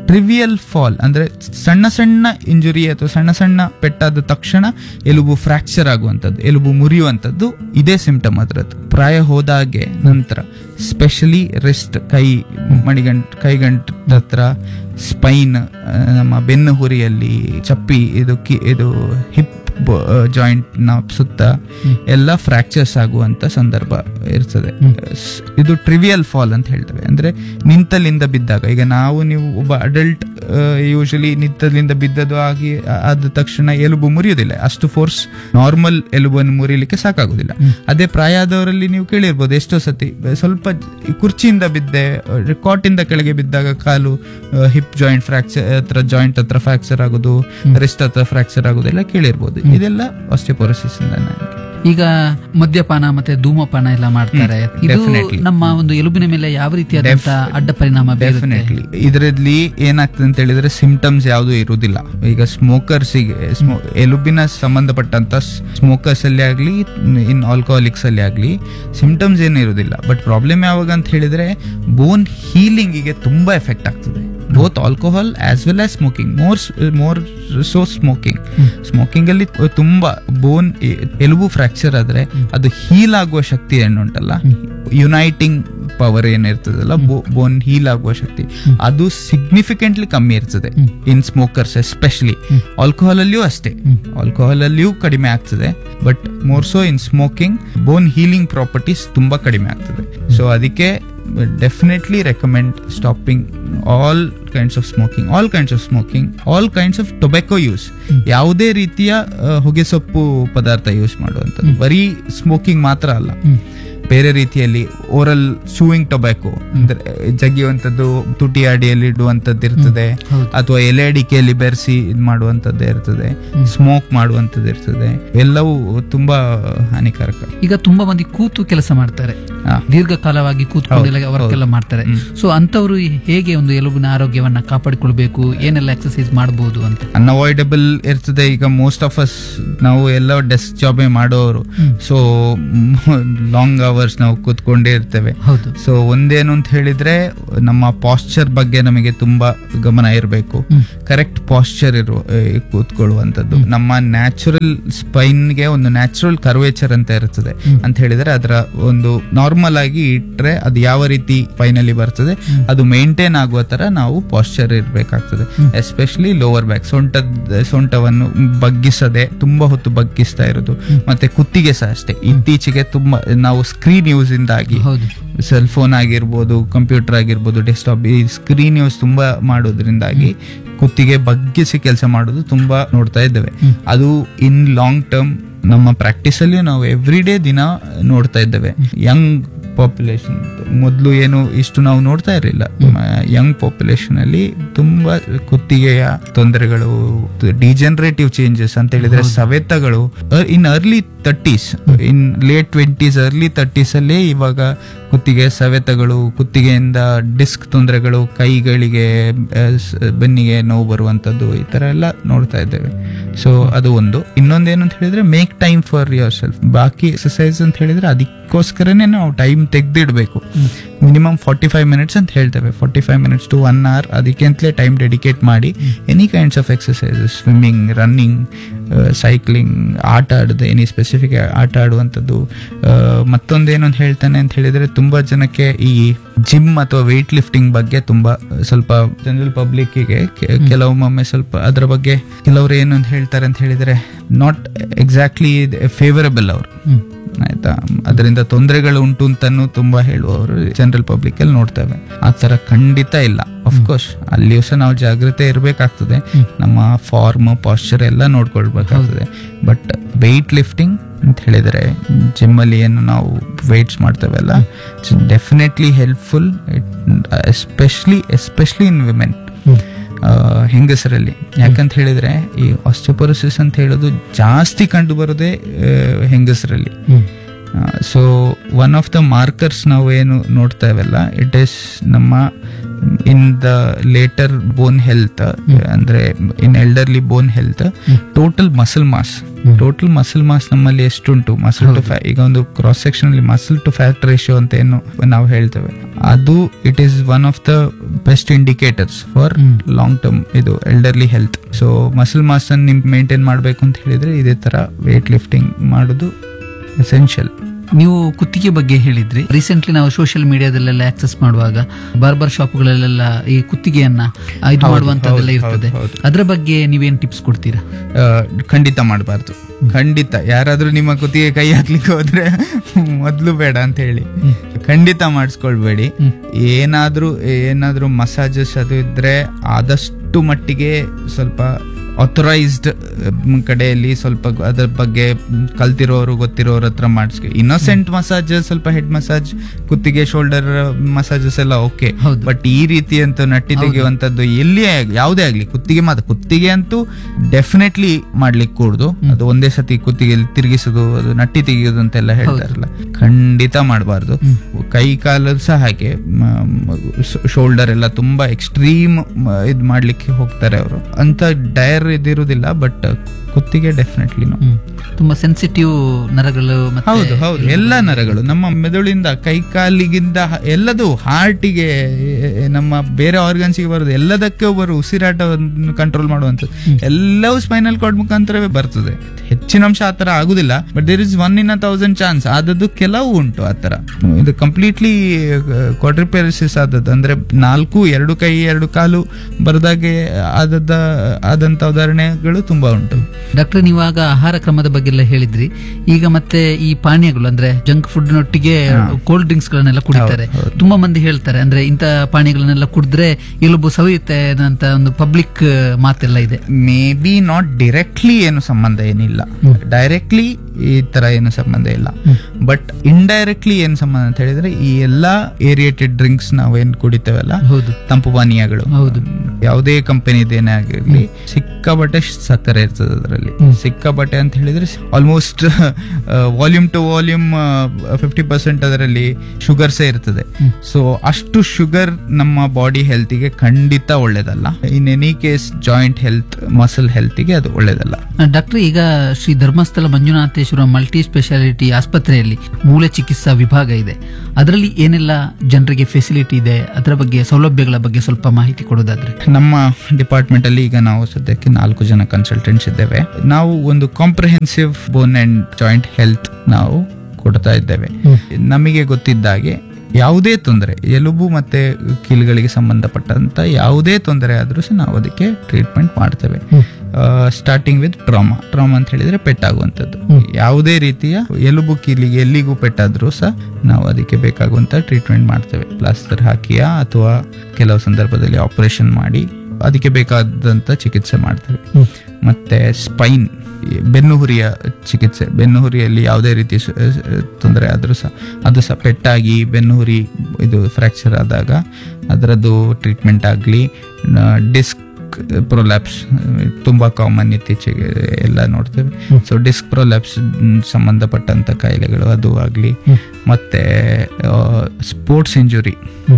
ಟ್ರಿವಿಯಲ್ ಫಾಲ್ ಅಂದ್ರೆ ಸಣ್ಣ ಸಣ್ಣ ಇಂಜುರಿ ಅಥವಾ ಸಣ್ಣ ಸಣ್ಣ ಪೆಟ್ಟಾದ ತಕ್ಷಣ ಎಲುಬು ಫ್ರಾಕ್ಚರ್ ಆಗುವಂಥದ್ದು, ಎಲುಬು ಮುರಿಯುವಂಥದ್ದು ಇದೇ ಸಿಂಪ್ಟಮ್ ಅದರದ್ದು. ಪ್ರಾಯ ಹೋದಾಗೆ ನಂತರ ಸ್ಪೆಷಲಿ ರಿಸ್ಟ್, ಕೈ ಮಣಿಗಂಟ್ ಕೈಗಂಟ್ ಹತ್ರ, ಸ್ಪೈನ್, ನಮ್ಮ ಬೆನ್ನು ಹುರಿಯಲ್ಲಿ, ಚಪ್ಪಿ, ಇದು ಕಿ ಇದು ಹಿಪ್ ಜಾಯಿಂಟ್ ನ ಸುತ್ತ ಎಲ್ಲ ಫ್ರಾಕ್ಚರ್ಸ್ ಆಗುವಂತ ಸಂದರ್ಭ ಇರ್ತದೆ. ಇದು ಟ್ರಿವಿಯಲ್ ಫಾಲ್ ಅಂತ ಹೇಳ್ತೇವೆ. ಅಂದ್ರೆ ನಿಂತಲ್ಲಿಂದ ಬಿದ್ದಾಗ, ಈಗ ನಾವು ನೀವು ಒಬ್ಬ ಅಡಲ್ಟ್ ಯೂಶಲಿ ನಿಂತಲ್ಲಿಂದ ಬಿದ್ದದು ಆಗಿ ಆದ ತಕ್ಷಣ ಎಲುಬು ಮುರಿಯೋದಿಲ್ಲ, ಅಷ್ಟು ಫೋರ್ಸ್ ನಾರ್ಮಲ್ ಎಲುಬನ್ನು ಮುರಿಲಿಕ್ಕೆ ಸಾಕಾಗುದಿಲ್ಲ. ಅದೇ ಪ್ರಾಯ ಆದವರಲ್ಲಿ ನೀವು ಕೇಳಿರ್ಬೋದು ಎಷ್ಟೋ ಸತಿ ಸ್ವಲ್ಪ ಕುರ್ಚಿಯಿಂದ ಬಿದ್ದೆ, ಕಾಟಿಂದ ಕೆಳಗೆ ಬಿದ್ದಾಗ ಕಾಲು ಹಿಪ್ ಜಾಯಿಂಟ್ ಫ್ರಾಕ್ಚರ್ ಹತ್ರ ಜಾಯಿಂಟ್ ಹತ್ರ ಫ್ರಾಕ್ಚರ್ ಆಗೋದು, ರಿಸ್ಟ್ ಹತ್ರ ಫ್ರಾಕ್ಚರ್ ಆಗೋದು ಎಲ್ಲ ಕೇಳಿರ್ಬೋದು. ಇದೆಲ್ಲ ಆಸ್ಟಿಯೋಪೊರೋಸಿಸ್ ಇಂದ. ಈಗ ಮದ್ಯಪಾನ ಮತ್ತೆ ಧೂಮಪಾನ ಎಲ್ಲ ಮಾಡ್ತಾರೆ, ಇದು ನಮ್ಮ ಒಂದು ಎಲುಬಿನ ಮೇಲೆ ಯಾವ ರೀತಿಯಾದಂತ ಅಡ್ಡ ಪರಿಣಾಮ ಬೀರುತ್ತೆ? ಇದರಲ್ಲಿ ಏನಾಗ್ತದೆ ಅಂತ ಹೇಳಿದ್ರೆ ಸಿಂಪ್ಟಮ್ಸ್ ಯಾವುದು ಇರುವುದಿಲ್ಲ. ಈಗ ಸ್ಮೋಕರ್ಸಿಗೆ ಎಲುಬಿನ ಸಂಬಂಧಪಟ್ಟಂತ ಸ್ಮೋಕರ್ಸ್ ಅಲ್ಲಿ ಆಗ್ಲಿ, ಇನ್ ಆಲ್ಕೋಹಾಲಿಕ್ಸ್ ಅಲ್ಲಿ ಆಗ್ಲಿ ಸಿಂಪ್ಟಮ್ಸ್ ಏನು ಇರುವುದಿಲ್ಲ. ಬಟ್ ಪ್ರಾಬ್ಲಮ್ ಯಾವಾಗ ಅಂತ ಹೇಳಿದ್ರೆ ಬೋನ್ ಹೀಲಿಂಗ್ ಗೆ ತುಂಬಾ ಎಫೆಕ್ಟ್ ಆಗ್ತದೆ. Both alcohol as well as smoking, more more so smoking. Smoking ಅಲ್ಲಿ ತುಂಬಾ ಬೋನ್ ಎಲುಬು ಫ್ರಾಕ್ಚರ್ ಆದ್ರೆ ಅದು ಹೀಲ್ ಆಗುವ ಶಕ್ತಿ ಏನುಂಟಲ್ಲ, ಯುನೈಟಿಂಗ್ ಪವರ್ ಏನಿರ್ತದಲ್ಲ, ಬೋನ್ ಹೀಲ್ ಆಗುವ ಶಕ್ತಿ ಅದು ಸಿಗ್ನಿಫಿಕೆಂಟ್ಲಿ ಕಮ್ಮಿ ಇರ್ತದೆ ಇನ್ ಸ್ಮೋಕರ್ಸ್ ಎಸ್ಪೆಷಲಿ. ಆಲ್ಕೋಹಾಲ್ ಅಲ್ಲಿಯೂ ಅಷ್ಟೇ, ಆಲ್ಕೋಹಾಲ್ ಅಲ್ಲಿಯೂ ಕಡಿಮೆ ಆಗ್ತದೆ. But more so in smoking bone healing properties ತುಂಬಾ ಕಡಿಮೆ ಆಗ್ತದೆ. ಸೊ ಅದಕ್ಕೆ definitely recommend stopping all kinds of smoking, all kinds of smoking, all kinds of tobacco use. ಯಾವುದೇ ರೀತಿಯ ಹೊಗೆ ಸೊಪ್ಪು ಪದಾರ್ಥ ಯೂಸ್ ಮಾಡುವಂಥದ್ದು, ಬರೀ ಸ್ಮೋಕಿಂಗ್ ಮಾತ್ರ ಅಲ್ಲ, ಬೇರೆ ರೀತಿಯಲ್ಲಿ ಓರಲ್ ಚೂಯಿಂಗ್ ಟೊಬ್ಯಾಕೋ ಅಂದ್ರೆ ಜಗಿಯುವಂಥದ್ದು, ತುಟಿ ಅಡಿಯಲ್ಲಿ ಇಡುವಂಥದ್ದು ಇರ್ತದೆ, ಅಥವಾ ಎಲೆ ಅಡಿಕೆಯಲ್ಲಿ ಬೆರೆಸಿ ಇದು ಮಾಡುವಂಥದ್ದು ಇರ್ತದೆ, ಸ್ಮೋಕ್ ಮಾಡುವಂಥದ್ದು ಇರ್ತದೆ. ಎಲ್ಲವೂ ತುಂಬಾ ಹಾನಿಕಾರಕ. ಈಗ ತುಂಬಾ ಮಂದಿ ಕೂತು ಕೆಲಸ ಮಾಡ್ತಾರೆ, ದೀರ್ಘಕಾಲವಾಗಿ ಕೂತ್ಕೊಂಡೆಲ್ಲ ವರ್ಕ್ ಎಲ್ಲ ಮಾಡ್ತಾರೆ. ಸೊ ಅಂತವರು ಹೇಗೆ ಒಂದು ಎಲುಬಿನ ಆರೋಗ್ಯವನ್ನ ಕಾಪಾಡಿಕೊಳ್ಬೇಕು, ಏನೆಲ್ಲ ಎಕ್ಸರ್ಸೈಸ್ ಮಾಡಬಹುದು ಅಂತ? ಅನ್ಅವಾಯ್ಡಬಲ್ ಇರ್ತದೆ. ಈಗ ಮೋಸ್ಟ್ ಆಫ್ ಅಸ್ ನಾವು ಎಲ್ಲ ಡೆಸ್ಕ್ ಜಾಬೇ ಮಾಡೋರು, ಸೊ ಲಾಂಗ್ ಅವರ್ಸ್ ನಾವು ಕೂತ್ಕೊಂಡೇ ಇರ್ತೇವೆ. ಸೊ ಒಂದೇನು ಅಂತ ಹೇಳಿದ್ರೆ ನಮ್ಮ ಪಾಸ್ಚರ್ ಬಗ್ಗೆ ನಮಗೆ ತುಂಬಾ ಗಮನ ಇರಬೇಕು. ಕರೆಕ್ಟ್ ಪಾಸ್ಚರ್ ಇರುವ ಕೂತ್ಕೊಳ್ಳುವಂಥದ್ದು. ನಮ್ಮ ನ್ಯಾಚುರಲ್ ಸ್ಪೈನ್ಗೆ ಒಂದು ನ್ಯಾಚುರಲ್ ಕರ್ವೇಚರ್ ಅಂತ ಇರ್ತದೆ ಅಂತ ಹೇಳಿದ್ರೆ, ಅದರ ಒಂದು ನಾರ್ಮಲ್ ಆಗಿ ಇಟ್ರೆ ಅದು ಯಾವ ರೀತಿ ಫೈನಲಿ ಬರ್ತದೆ ಅದು ಮೇಂಟೈನ್ ಆಗುವ ತರ ನಾವು ಪಾಸ್ಚರ್ ಇರಬೇಕಾಗ್ತದೆ. ಎಸ್ಪೆಷಲಿ ಲೋವರ್ ಬ್ಯಾಕ್, ಸೊಂಟ ಸೊಂಟವನ್ನು ಬಗ್ಗಿಸದೆ ತುಂಬಾ ಹೊತ್ತು ಬಗ್ಗಿಸ್ತಾ ಇರೋದು. ಮತ್ತೆ ಕುತ್ತಿಗೆ ಸಹ ಅಷ್ಟೇ. ಇತ್ತೀಚೆಗೆ ತುಂಬಾ ನಾವು ಸ್ಕ್ರೀನ್ ಯೂಸ್ ಇಂದಾಗಿ, ಸೆಲ್ ಫೋನ್ ಆಗಿರ್ಬೋದು, ಕಂಪ್ಯೂಟರ್ ಆಗಿರ್ಬೋದು, ಡೆಸ್ಕ್ಟಾಪ್, ಈ ಸ್ಕ್ರೀನ್ ಯೂಸ್ ತುಂಬಾ ಮಾಡೋದ್ರಿಂದಾಗಿ ಕುತ್ತಿಗೆ ಬಗ್ಗಿಸಿ ಕೆಲಸ ಮಾಡೋದು ತುಂಬಾ ನೋಡ್ತಾ ಇದ್ದೇವೆ. ಅದು ಇನ್ ಲಾಂಗ್ ಟರ್ಮ್ ನಮ್ಮ ಪ್ರಾಕ್ಟೀಸ್ ಅಲ್ಲಿ ನಾವು ಎವ್ರಿ ಡೇ ದಿನ ನೋಡ್ತಾ ಇದ್ದೇವೆ. ಯಂಗ್ ಪಾಪ್ಯುಲೇಷನ್ ಮೊದಲು ಏನು ಇಷ್ಟು ನಾವು ನೋಡ್ತಾ ಇರಲಿಲ್ಲ. ಯಂಗ್ ಪಾಪ್ಯುಲೇಷನ್ ಅಲ್ಲಿ ತುಂಬಾ ಕುತ್ತಿಗೆಯ ತೊಂದರೆಗಳು, ಡಿಜನರೇಟಿವ್ ಚೇಂಜಸ್ ಅಂತ ಹೇಳಿದ್ರೆ ಸವೆತಗಳು in early thirties, in late twenties early thirties ಅಲ್ಲೇ ಇವಾಗ ಕುತ್ತಿಗೆ ಸವೆತಗಳು, ಕುತ್ತಿಗೆಯಿಂದ ಡಿಸ್ಕ್ ತೊಂದರೆಗಳು, ಕೈಗಳಿಗೆ ಬೆನ್ನಿಗೆ ನೋವು ಬರುವಂತದ್ದು, ಈ ತರ ಎಲ್ಲ ನೋಡ್ತಾ ಇದ್ದೇವೆ. ಸೊ ಅದು ಒಂದು. ಇನ್ನೊಂದೇನು ಅಂತ ಹೇಳಿದ್ರೆ make time for your self. ಬಾಕಿ ಎಕ್ಸರ್ಸೈಸ್ ಅಂತ ಹೇಳಿದ್ರೆ ಅದಕ್ಕೋಸ್ಕರನೇ ನಾವು time ತೆಗೆದಿಡ್ಬೇಕು. Minimum forty five minutes ಅಂತ ಹೇಳ್ತೇವೆ, forty five minutes to one hour ಅದಕ್ಕೆ ಅಂತಲೇ ಟೈಮ್ ಡೆಡಿಕೇಟ್ ಮಾಡಿ any kinds of exercises, swimming, running, cycling, ಆಟ ಆಡೋದು, ಎನಿ ಸ್ಪೆಸಿಫಿಕ್ ಆಟ ಆಡುವಂಥದ್ದು. ಮತ್ತೊಂದೇನು ಅಂತ ಹೇಳ್ತಾನೆ ಅಂತ ಹೇಳಿದ್ರೆ, ತುಂಬಾ ಜನಕ್ಕೆ ಈ ಜಿಮ್ ಅಥವಾ ವೆಯ್ಟ್ ಲಿಫ್ಟಿಂಗ್ ಬಗ್ಗೆ ತುಂಬಾ ಸ್ವಲ್ಪ ಜನರಲ್ ಪಬ್ಲಿಕ್ಕಿಗೆ ಕೆಲವೊಮ್ಮೆ ಸ್ವಲ್ಪ ಅದರ ಬಗ್ಗೆ ಕೆಲವರು ಏನು ಅಂತ ಹೇಳ್ತಾರೆ ಅಂತ ಹೇಳಿದ್ರೆ ನಾಟ್ ಎಕ್ಸಾಕ್ಟ್ಲಿ ಫೇವರಬಲ್ ಅವರು, ಆಯ್ತಾ, ಅದರಿಂದ ತೊಂದರೆಗಳು ಉಂಟು ಅಂತಾನು ತುಂಬಾ ಹೇಳುವವರು ಜನರಲ್ ಪಬ್ಲಿಕ್ ಅಲ್ಲಿ ನೋಡ್ತೇವೆ. ಆ ತರ ಖಂಡಿತ ಇಲ್ಲ. ಅಫ್ಕೋರ್ಸ್ ಅಲ್ಲಿಯೂ ಸಹ ನಾವು ಜಾಗ್ರತೆ ಇರಬೇಕಾಗ್ತದೆ, ನಮ್ಮ ಫಾರ್ಮ್, ಪಾಸ್ಚರ್ ಎಲ್ಲ ನೋಡ್ಕೊಳ್ಬೇಕಾಗ್ತದೆ. ಬಟ್ ವೆಯ್ಟ್ ಲಿಫ್ಟಿಂಗ್ ಅಂತ ಹೇಳಿದ್ರೆ ಜಿಮ್ ಅಲ್ಲಿ ಏನು ನಾವು ವೆಯ್ಟ್ಸ್ ಮಾಡ್ತೇವಲ್ಲ, definitely helpful, especially especially in women, ಹೆಂಗಸರಲ್ಲಿ. ಯಾಕಂತ ಹೇಳಿದ್ರೆ ಈ ಆಸ್ಟಿಯೋಪೊರೋಸಿಸ್ ಅಂತ ಹೇಳೋದು ಜಾಸ್ತಿ ಕಂಡು ಬರೋದೇ ಹೆಂಗಸರಲ್ಲಿ. So one of the markers ನಾವು ಏನು ನೋಡ್ತೇವಲ್ಲ, ಇಟ್ ಈಸ್ ನಮ್ಮ in the later bone health ಅಂದ್ರೆ ಇನ್ elderly bone health total muscle mass total muscle mass ನಮ್ಮಲ್ಲಿ ಎಷ್ಟುಂಟು ಮಸಲ್ ಟು ಫ್ಯಾಟ್, ಈಗ ಒಂದು ಕ್ರಾಸ್ ಸೆಕ್ಷನ್ ಅಲ್ಲಿ ಮಸಲ್ ಟು ಫ್ಯಾಟ್ ರೇಷಿಯೋ ಅಂತ ಏನು ನಾವು ಹೇಳ್ತೇವೆ, ಅದು it is one of the best indicators for long term ಇದು elderly health. So muscle mass ಅನ್ನು ನಿಮ್ಗೆ ಮೇಂಟೈನ್ ಮಾಡ್ಬೇಕು ಅಂತ ಹೇಳಿದ್ರೆ ಇದೇ ತರ ವೇಟ್ ಲಿಫ್ಟಿಂಗ್ ಮಾಡೋದು ಎಸೆನ್ಷಿಯಲ್. ನೀವು ಕುತ್ತಿಗೆ ಬಗ್ಗೆ ಹೇಳಿದ್ರಿ. ರೀಸೆಂಟ್ಲಿ ನಾವು ಸೋಷಿಯಲ್ ಮೀಡಿಯಾದಲ್ಲೆಲ್ಲ ಆಕ್ಸೆಸ್ ಮಾಡುವಾಗ ಬಾರ್ಬರ್ ಶಾಪ್ಗಳಲ್ಲೆಲ್ಲ ಈ ಕುತ್ತಿಗೆಯನ್ನ ಇದು ಮಾಡುವಂತದ್ದೆಲ್ಲ ಇರ್ತದೆ. ಅದ್ರ ಬಗ್ಗೆ ನೀವೇನ್ ಟಿಪ್ಸ್ ಕೊಡ್ತೀರಾ? ಖಂಡಿತ ಮಾಡಬಾರ್ದು. ಖಂಡಿತ ಯಾರಾದ್ರೂ ನಿಮ್ಮ ಕುತ್ತಿಗೆ ಕೈ ಹಾಕ್ಲಿಕ್ಕೆ ಹೋದ್ರೆ ಮೊದ್ಲು ಬೇಡ ಅಂತ ಹೇಳಿ ಖಂಡಿತ ಮಾಡಿಸ್ಕೊಳ್ಬೇಡಿ. ಏನಾದ್ರೂ ಏನಾದ್ರೂ ಮಸಾಜಸ್ ಅದು ಇದ್ರೆ ಆದಷ್ಟು ಮಟ್ಟಿಗೆ ಸ್ವಲ್ಪ ಆಥರೈಸ್ಡ್ ಕಡೆಯಲ್ಲಿ ಸ್ವಲ್ಪ ಅದರ ಬಗ್ಗೆ ಕಲ್ತಿರೋರು ಗೊತ್ತಿರೋರ ಹತ್ರ ಮಾಡಿಸ್ಕೊ. ಇನ್ನೋಸೆಂಟ್ ಮಸಾಜ್, ಸ್ವಲ್ಪ ಹೆಡ್ ಮಸಾಜ್, ಕುತ್ತಿಗೆ ಶೋಲ್ಡರ್ ಮಸಾಜಸ್ ಎಲ್ಲ ಓಕೆ, ಬಟ್ ಈ ರೀತಿ ಅಂತ ನಟ್ಟಿ ತೆಗೆಯುವಂತದ್ದು ಎಲ್ಲಿ ಯಾವುದೇ ಆಗ್ಲಿ, ಕುತ್ತಿಗೆ ಮಾತ್ರ ಕುತ್ತಿಗೆ ಅಂತೂ ಡೆಫಿನೆಟ್ಲಿ ಮಾಡ್ಲಿಕ್ಕೆ ಕೂಡುದು. ಅದು ಒಂದೇ ಸತಿ ಕುತ್ತಿಗೆ ತಿರುಗಿಸೋದು, ಅದು ನಟ್ಟಿ ತೆಗೆಯೋದು ಅಂತೆಲ್ಲ ಹೇಳ್ತಾರಲ್ಲ, ಖಂಡಿತ ಮಾಡಬಾರ್ದು. ಕೈ ಕಾಲಲ್ಲಿ ಸಹ ಹಾಗೆ ಶೋಲ್ಡರ್ ಎಲ್ಲ ತುಂಬಾ ಎಕ್ಸ್ಟ್ರೀಮ್ ಇದ್ ಮಾಡ್ಲಿಕ್ಕೆ ಹೋಗ್ತಾರೆ ಅವರು, ಅಂತ ಡಯರ್ ಇದಿರುವುದಿಲ್ಲ. ಬಟ್ ಕುತ್ತಿಗೆ ಡೆಫಿನೆಟ್ಲಿ ತುಂಬಾ ಸೆನ್ಸಿಟಿವ್ ನರಗಳು. ಹೌದು ಹೌದು, ಎಲ್ಲ ನರಗಳು ನಮ್ಮ ಮೆದುಳಿಂದ ಕೈ ಕಾಲಿಗಿಂದ ಎಲ್ಲದು ಹಾರ್ಟಿಗೆ, ನಮ್ಮ ಬೇರೆ ಆರ್ಗನ್ಸ್ ಗೆ ಬರೋದು, ಎಲ್ಲದಕ್ಕೆ ಬರು ಉಸಿರಾಟವನ್ನು ಕಂಟ್ರೋಲ್ ಮಾಡುವಂಥದ್ದು ಎಲ್ಲವೂ ಸ್ಪೈನಲ್ ಕಾರ್ಡ್ ಮುಖಾಂತರವೇ ಬರ್ತದೆ. ಹೆಚ್ಚಿನ ಅಂಶ ಆತರ ಆಗುದಿಲ್ಲ, but there is one in a thousand chance ಆದದ್ದು ಕೆಲವು ಉಂಟು ಆತರ. ಇದು ಕಂಪ್ಲೀಟ್ಲಿ ಕ್ವಾಡ್ರಿಪ್ಯಾಲಿಸಿಸ್ ಆದದ್ದು ಅಂದ್ರೆ ನಾಲ್ಕು ಎರಡು ಕೈ ಎರಡು ಕಾಲು ಬರದಾಗೆ ಆದದ್ದ ಆದಂತ ಉದಾಹರಣೆಗಳು ತುಂಬಾ ಉಂಟು. ಡಾಕ್ಟರ್, ನೀವಾಗ ಆಹಾರ ಕ್ರಮದ ಬಗ್ಗೆ ಎಲ್ಲ ಹೇಳಿದ್ರಿ. ಈಗ ಮತ್ತೆ ಈ ಪಾನೀಯಗಳು ಅಂದ್ರೆ ಜಂಕ್ ಫುಡ್ ನೊಟ್ಟಿಗೆ ಕೋಲ್ಡ್ ಡ್ರಿಂಕ್ಸ್ ಗಳನ್ನೆಲ್ಲ ಕುಡಿತಾರೆ. ತುಂಬಾ ಮಂದಿ ಹೇಳ್ತಾರೆ ಅಂದ್ರೆ ಇಂತ ಪಾನೀಯಗಳನ್ನೆಲ್ಲ ಕುಡಿದ್ರೆ ಎಲುಬು ಸವಿಯುತ್ತೆ ಅಂತ ಒಂದು ಪಬ್ಲಿಕ್ ಮಾತೆಲ್ಲ ಇದೆ. ಮೇ ಬಿ ನಾಟ್ ಡೈರೆಕ್ಟ್ಲಿ ಏನು ಸಂಬಂಧ ಏನಿಲ್ಲ, ಡೈರೆಕ್ಟ್ಲಿ ಈ ತರ ಏನು ಸಂಬಂಧ ಇಲ್ಲ, ಬಟ್ ಇಂಡೈರೆಕ್ಟ್ಲಿ ಏನ್ ಸಂಬಂಧ ಅಂತ ಹೇಳಿದ್ರೆ ಈ ಎಲ್ಲಾ ಏರಿಯೇಟೆಡ್ ಡ್ರಿಂಕ್ಸ್ ನಾವೇನ್ ಕುಡಿತೇವಲ್ಲ, ತಂಪು ಪಾನೀಯಗಳು, ಯಾವುದೇ ಕಂಪನಿದೇನೇ ಆಗಿರ್ಲಿ, ಸಿಕ್ಕಾಬಟ್ಟೆ ಸಕ್ಕರೆ ಇರ್ತದೆ ಅದರಲ್ಲಿ. ಸಿಕ್ಕಾಬಟ್ಟೆ ಅಂತ ಹೇಳಿದ್ರೆ almost volume to volume fifty percent ಅದರಲ್ಲಿ ಶುಗರ್ಸೇ ಇರ್ತದೆ. ಸೊ ಅಷ್ಟು ಶುಗರ್ ನಮ್ಮ ಬಾಡಿ ಹೆಲ್ತ್ಗೆ ಖಂಡಿತ ಒಳ್ಳೇದಲ್ಲ. In any case joint health, muscle ಹೆಲ್ತ್ಗೆ ಅದು ಒಳ್ಳೇದಲ್ಲ. ಡಾಕ್ಟರ್, ಈಗ ಶ್ರೀ ಧರ್ಮಸ್ಥಳ ಮಂಜುನಾಥೇಶ್ವರ ಮಲ್ಟಿ ಸ್ಪೆಷಾಲಿಟಿ ಆಸ್ಪತ್ರೆಯಲ್ಲಿ ಮೂಳೆ ಚಿಕಿತ್ಸಾ ವಿಭಾಗ ಇದೆ. ಅದರಲ್ಲಿ ಏನೆಲ್ಲ ಜನರಿಗೆ ಫೆಸಿಲಿಟಿ ಇದೆ, ಅದರ ಬಗ್ಗೆ ಸೌಲಭ್ಯಗಳ ಬಗ್ಗೆ ಸ್ವಲ್ಪ ಮಾಹಿತಿ ಕೊಡೋದಾದ್ರೆ? ನಮ್ಮ ಡಿಪಾರ್ಟ್ಮೆಂಟ್ ಅಲ್ಲಿ ಈಗ ನಾವು ಸದ್ಯಕ್ಕೆ ನಾಲ್ಕು ಜನ ಕನ್ಸಲ್ಟೆಂಟ್ಸ್ ಇದ್ದೇವೆ. ನಾವು ಒಂದು comprehensive bone and joint health ನಾವು ಕೊಡ್ತಾ ಇದ್ದೇವೆ. ನಮಗೆ ಗೊತ್ತಿದ್ದಾಗೆ ಯಾವುದೇ ತೊಂದರೆ, ಎಲುಬು ಮತ್ತೆ ಕೀಲುಗಳಿಗೆ ಸಂಬಂಧಪಟ್ಟಂತ ಯಾವುದೇ ತೊಂದರೆ ಆದ್ರೂ ಸಹ ನಾವು ಅದಕ್ಕೆ ಟ್ರೀಟ್ಮೆಂಟ್ ಮಾಡ್ತೇವೆ. Starting with trauma. ಟ್ರಾಮಾ ಅಂತ ಹೇಳಿದ್ರೆ ಪೆಟ್ಟಾಗುವಂಥದ್ದು, ಯಾವುದೇ ರೀತಿಯ ಎಲುಬು ಕೀಲಿಗೆ ಎಲ್ಲಿಗೂ ಪೆಟ್ಟಾದ್ರೂ ಸಹ ನಾವು ಅದಕ್ಕೆ ಬೇಕಾಗುವಂತ ಟ್ರೀಟ್ಮೆಂಟ್ ಮಾಡ್ತೇವೆ. ಪ್ಲಾಸ್ಟರ್ ಹಾಕಿಯಾ ಅಥವಾ ಕೆಲವು ಸಂದರ್ಭದಲ್ಲಿ ಆಪರೇಷನ್ ಮಾಡಿ ಅದಕ್ಕೆ ಬೇಕಾದಂತ ಚಿಕಿತ್ಸೆ ಮಾಡ್ತೇವೆ. ಮತ್ತೆ ಸ್ಪೈನ್, ಬೆನ್ನುಹುರಿಯ ಚಿಕಿತ್ಸೆ, ಬೆನ್ನುಹುರಿಯಲ್ಲಿ ಯಾವುದೇ ರೀತಿ ತೊಂದರೆ ಆದ್ರೂ ಸಹ, ಅದು ಸಹ ಪೆಟ್ಟಾಗಿ ಬೆನ್ನುಹುರಿ ಇದು ಫ್ರಾಕ್ಚರ್ ಆದಾಗ ಅದರದ್ದು ಟ್ರೀಟ್ಮೆಂಟ್ ಆಗಲಿ, ಡಿಸ್ಕ್ ಪ್ರೊಲ್ಯಾಪ್ಸ್ ತುಂಬಾ ಕಾಮನ್ ಇತ್ತೀಚೆಗೆ ಎಲ್ಲ ನೋಡ್ತೇವೆ. ಸೊ ಡಿಸ್ಕ್ ಪ್ರೊಲ್ಯಾಪ್ಸ್ ಸಂಬಂಧಪಟ್ಟಂತ ಕಾಯಿಲೆಗಳು ಅದು ಆಗಲಿ, ಮತ್ತೆ ಸ್ಪೋರ್ಟ್ಸ್ ಇಂಜುರಿ,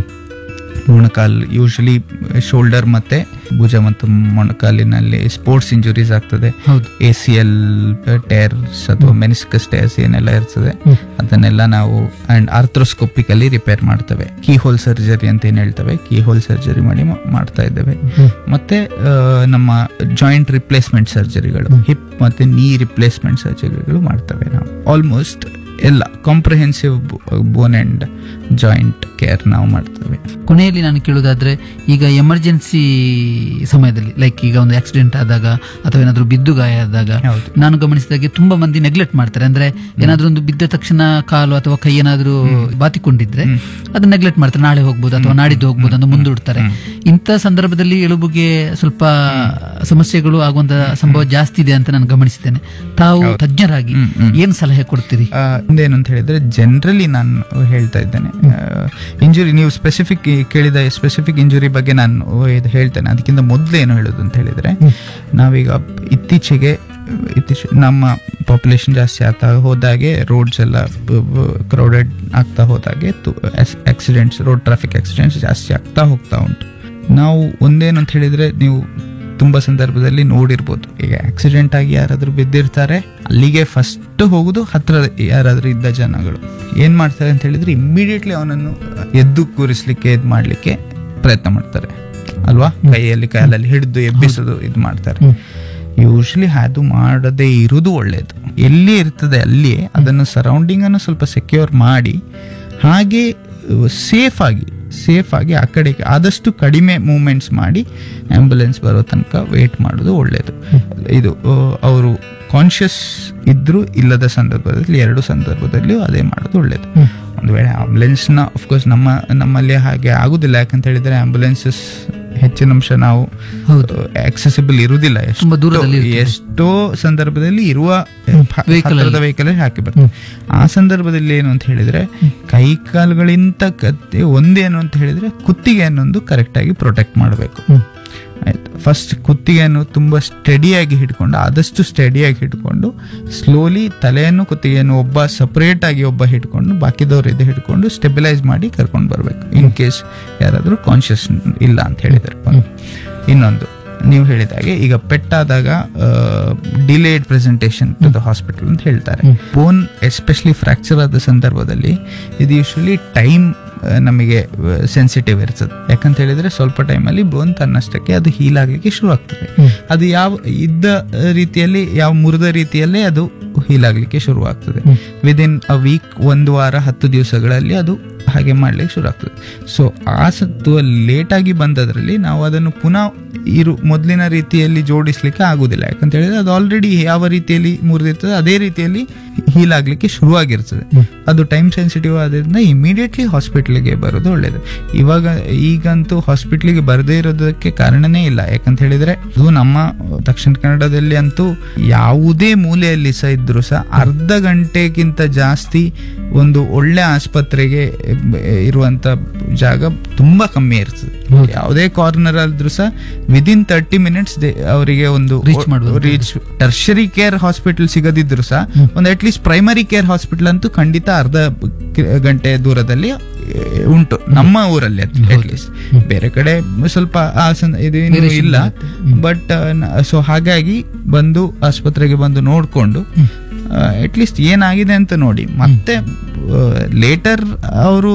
ಮೊಣಕಾಲ್, ಯೂಶಲಿ ಶೋಲ್ಡರ್ ಮತ್ತೆ ಭುಜ ಮತ್ತು ಮೊಣಕಾಲಿನಲ್ಲಿ ಸ್ಪೋರ್ಟ್ಸ್ ಇಂಜುರೀಸ್ ಆಗ್ತದೆ. ಎ ಸಿ ಎಲ್ ಟೇರ್ಸ್ ಅಥವಾ ಮೆನಿಸ್ಕಸ್ ಟೇರ್ಸ್ ಏನೆಲ್ಲ ಇರ್ತದೆ ಅದನ್ನೆಲ್ಲ ನಾವು ಅಂಡ್ ಆರ್ಥ್ರೋಸ್ಕೋಪಿಕಲಿ ರಿಪೇರ್ ಮಾಡ್ತೇವೆ. ಕೀ ಹೋಲ್ ಸರ್ಜರಿ ಅಂತ ಏನ್ ಹೇಳ್ತೇವೆ, ಕೀ ಹೋಲ್ ಸರ್ಜರಿ ಮಾಡಿ ಮಾಡ್ತಾ ಇದ್ದೇವೆ. ಮತ್ತೆ ನಮ್ಮ ಜಾಯಿಂಟ್ ರಿಪ್ಲೇಸ್ಮೆಂಟ್ ಸರ್ಜರಿಗಳು, ಹಿಪ್ ಮತ್ತೆ ನೀ ರಿಪ್ಲೇಸ್ಮೆಂಟ್ ಸರ್ಜರಿಗಳು ಮಾಡ್ತೇವೆ ನಾವು. ಆಲ್ಮೋಸ್ಟ್ ಎಲ್ಲ comprehensive bone and joint care ನಾವು ಮಾಡ್ತೇವೆ. ಕೊನೆಯಲ್ಲಿ ನಾನು ಕೇಳೋದಾದ್ರೆ, ಈಗ ಎಮರ್ಜೆನ್ಸಿ ಸಮಯದಲ್ಲಿ ಲೈಕ್ ಈಗ ಒಂದು ಆಕ್ಸಿಡೆಂಟ್ ಆದಾಗ ಅಥವಾ ಏನಾದ್ರು ಬಿದ್ದು ಗಾಯ ಆದಾಗ ನಾನು ಗಮನಿಸಿದಾಗೆ ತುಂಬಾ ಮಂದಿ ನೆಗ್ಲೆಕ್ಟ್ ಮಾಡ್ತಾರೆ. ಅಂದ್ರೆ ಏನಾದ್ರೂ ಒಂದು ಬಿದ್ದ ತಕ್ಷಣ ಕಾಲು ಅಥವಾ ಕೈ ಏನಾದ್ರೂ ಬಾತಿಕೊಂಡಿದ್ರೆ ಅದನ್ನ ನೆಗ್ಲೆಕ್ಟ್ ಮಾಡ್ತಾರೆ, ನಾಳೆ ಹೋಗ್ಬೋದು ಅಥವಾ ನಾಡಿದ್ದು ಹೋಗ್ಬೋದು ಅಂತ ಮುಂದೂಡ್ತಾರೆ. ಇಂಥ ಸಂದರ್ಭದಲ್ಲಿ ಎಲುಬುಗೆ ಸ್ವಲ್ಪ ಸಮಸ್ಯೆಗಳು ಆಗುವಂತ ಸಂಭವ ಜಾಸ್ತಿ ಇದೆ ಅಂತ ನಾನು ಗಮನಿಸಿದ್ದೇನೆ. ತಾವು ತಜ್ಞರಾಗಿ ಏನ್ ಸಲಹೆ ಕೊಡ್ತೀರಿ? ಏನು ಅಂತ ಹೇಳಿದ್ರೆ, ಜನರಲಿ ನಾನು ಹೇಳ್ತಾ ಇದ್ದೇನೆ, ಇಂಜುರಿ ನೀವು ಸ್ಪೆಸಿಫಿಕ್ ಕೇಳಿದ ಸ್ಪೆಸಿಫಿಕ್ ಇಂಜುರಿ ಬಗ್ಗೆ ನಾನು ಹೇಳ್ತೇನೆ. ಅದಕ್ಕಿಂತ ಮೊದಲು ಏನು ಹೇಳೋದು ಅಂತ ಹೇಳಿದ್ರೆ, ನಾವೀಗ ಇತ್ತೀಚೆಗೆ ಇತ್ತೀಚೆಗೆ ನಮ್ಮ ಪಾಪ್ಯುಲೇಷನ್ ಜಾಸ್ತಿ ಆಗ್ತಾ ಹೋದಾಗೆ ರೋಡ್ಸ್ ಎಲ್ಲ ಕ್ರೌಡೆಡ್ ಆಗ್ತಾ ಹೋದಾಗೆ ಆಕ್ಸಿಡೆಂಟ್ಸ್, ರೋಡ್ ಟ್ರಾಫಿಕ್ ಆಕ್ಸಿಡೆಂಟ್ಸ್ ಜಾಸ್ತಿ ಆಗ್ತಾ ಹೋಗ್ತಾ ಉಂಟು. ನಾವು ಒಂದೇನು ಅಂತ ಹೇಳಿದ್ರೆ, ನೀವು ತುಂಬಾ ಸಂದರ್ಭದಲ್ಲಿ ನೋಡಿರ್ಬೋದು, ಈಗ ಆಕ್ಸಿಡೆಂಟ್ ಆಗಿ ಯಾರಾದ್ರೂ ಬಿದ್ದಿರ್ತಾರೆ, ಅಲ್ಲಿಗೆ ಫಸ್ಟ್ ಹೋಗುದು ಹತ್ರ ಯಾರಾದ್ರೂ ಇದ್ದ ಜನಗಳು ಏನ್ ಮಾಡ್ತಾರೆ ಅಂತ ಹೇಳಿದ್ರೆ ಇಮ್ಮಿಡಿಯೇಟ್ಲಿ ಅವನನ್ನು ಎದ್ದು ಕೂರಿಸ್ಲಿಕ್ಕೆ ಇದ್ ಮಾಡ್ಲಿಕ್ಕೆ ಪ್ರಯತ್ನ ಮಾಡ್ತಾರೆ ಅಲ್ವಾ, ಕೈಯಲ್ಲಿ ಕಾಲಲ್ಲಿ ಹಿಡಿದು ಎಬ್ಬಿಸೋದು ಇದು ಮಾಡ್ತಾರೆ. ಯೂಶಲಿ ಅದು ಮಾಡದೇ ಇರುವುದು ಒಳ್ಳೇದು. ಎಲ್ಲಿ ಇರ್ತದೆ ಅಲ್ಲಿ ಅದನ್ನು ಸರೌಂಡಿಂಗ್ ಅನ್ನು ಸ್ವಲ್ಪ ಸೆಕ್ಯೂರ್ ಮಾಡಿ, ಹಾಗೆ ಸೇಫ್ ಆಗಿ ಸೇಫ್ ಆಗಿ ಆ ಕಡೆ ಆದಷ್ಟು ಕಡಿಮೆ ಮೂವ್ಮೆಂಟ್ಸ್ ಮಾಡಿ ಆಂಬ್ಯುಲೆನ್ಸ್ ಬರೋ ತನಕ ವೇಟ್ ಮಾಡೋದು ಒಳ್ಳೇದು. ಇದು ಅವರು ಕಾನ್ಶಿಯಸ್ ಇದ್ರು ಇಲ್ಲದ ಸಂದರ್ಭದಲ್ಲಿ, ಎರಡು ಸಂದರ್ಭದಲ್ಲಿಯೂ ಅದೇ ಮಾಡೋದು ಒಳ್ಳೇದು. ಒಂದು ವೇಳೆ ಆಂಬ್ಯುಲೆನ್ಸ್ ನ ಅಫ್ಕೋರ್ಸ್ ನಮ್ಮ ನಮ್ಮಲ್ಲಿ ಹಾಗೆ ಆಗುದಿಲ್ಲ, ಯಾಕಂತ ಹೇಳಿದ್ರೆ ಆಂಬ್ಯುಲೆನ್ಸಸ್ ಹೆಚ್ಚಿನ ಅಂಶ ನಾವು ಆಕ್ಸೆಸಿಬಲ್ ಇರುವುದಿಲ್ಲ, ತುಂಬಾ ದೂರದಲ್ಲಿ ಎಷ್ಟೋ ಸಂದರ್ಭದಲ್ಲಿ ಇರುವ ಹತ್ತಿರದ ವೆಹಿಕಲ್ ಹಾಕಿ ಬರ್ತದೆ. ಆ ಸಂದರ್ಭದಲ್ಲಿ ಏನು ಅಂತ ಹೇಳಿದ್ರೆ ಕೈ ಕಾಲುಗಳಿಂತ ಕತ್ತೆ ಒಂದೇನು ಅಂತ ಹೇಳಿದ್ರೆ ಕುತ್ತಿಗೆ ಅನ್ನೊಂದು ಕರೆಕ್ಟ್ ಆಗಿ ಪ್ರೊಟೆಕ್ಟ್ ಮಾಡಬೇಕು. ಆಯ್ತು, ಫಸ್ಟ್ ಕುತ್ತಿಗೆಯನ್ನು ತುಂಬಾ ಸ್ಟಡಿಯಾಗಿ ಹಿಡ್ಕೊಂಡು, ಆದಷ್ಟು ಸ್ಟಡಿಯಾಗಿ ಹಿಡ್ಕೊಂಡು ಸ್ಲೋಲಿ ತಲೆಯನ್ನು ಕುತ್ತಿಗೆಯನ್ನು ಒಬ್ಬ ಸಪರೇಟ್ ಆಗಿ ಒಬ್ಬ ಹಿಡ್ಕೊಂಡು ಬಾಕಿದವ್ರು ಇದು ಹಿಡ್ಕೊಂಡು ಸ್ಟೆಬಿಲೈಸ್ ಮಾಡಿ ಕರ್ಕೊಂಡು ಬರ್ಬೇಕು, ಇನ್ ಕೇಸ್ ಯಾರಾದ್ರೂ ಕಾನ್ಶಿಯಸ್ ಇಲ್ಲ ಅಂತ ಹೇಳಿದ್ರೆ. ಇನ್ನೊಂದು ನೀವು ಹೇಳಿದಾಗೆ, ಈಗ ಪೆಟ್ಟಾದಾಗ delayed presentation to the hospital ಅಂತ ಹೇಳ್ತಾರೆ. ಬೋನ್ ಎಸ್ಪೆಷಲಿ ಫ್ರಾಕ್ಚರ್ ಆದ ಸಂದರ್ಭದಲ್ಲಿ ಇದು ಯೂಶಲಿ ಟೈಮ್ ನಮಗೆ ಸೆನ್ಸಿಟಿವ್ ಇರ್ತದೆ. ಯಾಕಂತ ಹೇಳಿದ್ರೆ ಸ್ವಲ್ಪ ಟೈಮಲ್ಲಿ ಬೋನ್ ತನ್ನಷ್ಟಕ್ಕೆ ಅದು ಹೀಲ್ ಆಗ್ಲಿಕ್ಕೆ ಶುರು ಆಗ್ತದೆ. ಅದು ಯಾವ ಇದ್ದ ರೀತಿಯಲ್ಲಿ, ಯಾವ ಮುರಿದ ರೀತಿಯಲ್ಲೇ ಅದು ಹೀಲ್ ಆಗ್ಲಿಕ್ಕೆ ಶುರು ಆಗ್ತದೆ. ವಿದಿನ್ ಅ ವೀಕ್, ಒಂದು ವಾರ, ಹತ್ತು ದಿವಸಗಳಲ್ಲಿ ಅದು ಹಾಗೆ ಮಾಡ್ಲಿಕ್ಕೆ ಶುರು ಆಗ್ತದೆ. ಸೊ ಆ ಸತ್ತು ಲೇಟ್ ಆಗಿ ಬಂದದ್ರಲ್ಲಿ ನಾವು ಅದನ್ನು ಪುನಃ ಇರು ಮೊದಲಿನ ರೀತಿಯಲ್ಲಿ ಜೋಡಿಸ್ಲಿಕ್ಕೆ ಆಗುದಿಲ್ಲ. ಯಾಕಂತ ಹೇಳಿದ್ರೆ ಅದು ಆಲ್ರೆಡಿ ಯಾವ ರೀತಿಯಲ್ಲಿ ಮುರಿದಿರ್ತದೆ ಅದೇ ರೀತಿಯಲ್ಲಿ ಹೀಲ್ ಆಗ್ಲಿಕ್ಕೆ ಶುರುವಾಗಿರ್ತದೆ. ಅದು ಟೈಮ್ ಸೆನ್ಸಿಟಿವ್ ಆದ್ರಿಂದ ಇಮಿಡಿಯೇಟ್ಲಿ ಹಾಸ್ಪಿಟ್ಲಿಗೆ ಬರೋದು ಒಳ್ಳೇದು. ಇವಾಗ ಈಗಂತೂ ಹಾಸ್ಪಿಟ್ಲಿಗೆ ಬರದೇ ಇರೋದಕ್ಕೆ ಕಾರಣನೇ ಇಲ್ಲ. ಯಾಕಂತ ಹೇಳಿದ್ರೆ ಅದು ನಮ್ಮ ದಕ್ಷಿಣ ಕನ್ನಡದಲ್ಲಿ ಅಂತೂ ಯಾವುದೇ ಮೂಲೆಯಲ್ಲಿ ಸಹ ಇದ್ರು ಸಹ ಅರ್ಧ ಗಂಟೆಗಿಂತ ಜಾಸ್ತಿ ಒಂದು ಒಳ್ಳೆ ಆಸ್ಪತ್ರೆಗೆ ಇರುವಂತ ಜಾಗ ತುಂಬಾ ಕಮ್ಮಿ ಇರ್ತದೆ. ಯಾವುದೇ ಕಾರ್ನರ್ ಆದ್ರೂ ಸಹ ವಿದಿನ್ ತರ್ಟಿ ಮಿನಿಟ್ಸ್ ಅವರಿಗೆ ಒಂದು ರೀಚ್ ಟರ್ಷರಿ ಕೇರ್ ಹಾಸ್ಪಿಟಲ್ ಸಿಗದಿದ್ರು ಸಹ ಒಂದು at least primary care hospital ಅಂತೂ ಖಂಡಿತ ಅರ್ಧ ಗಂಟೆ ದೂರದಲ್ಲಿ ಉಂಟು ನಮ್ಮ ಊರಲ್ಲಿ. ಅಟ್ ಲೀಸ್ಟ್ ಬೇರೆ ಕಡೆ ಸ್ವಲ್ಪ ಇದೇನು ಇಲ್ಲ, ಬಟ್ ಸೊ ಹಾಗಾಗಿ ಬಂದು ಆಸ್ಪತ್ರೆಗೆ ಬಂದು ನೋಡ್ಕೊಂಡು ಅಟ್ ಲೀಸ್ಟ್ ಏನಾಗಿದೆ ಅಂತ ನೋಡಿ, ಮತ್ತೆ ಲೇಟರ್ ಅವರು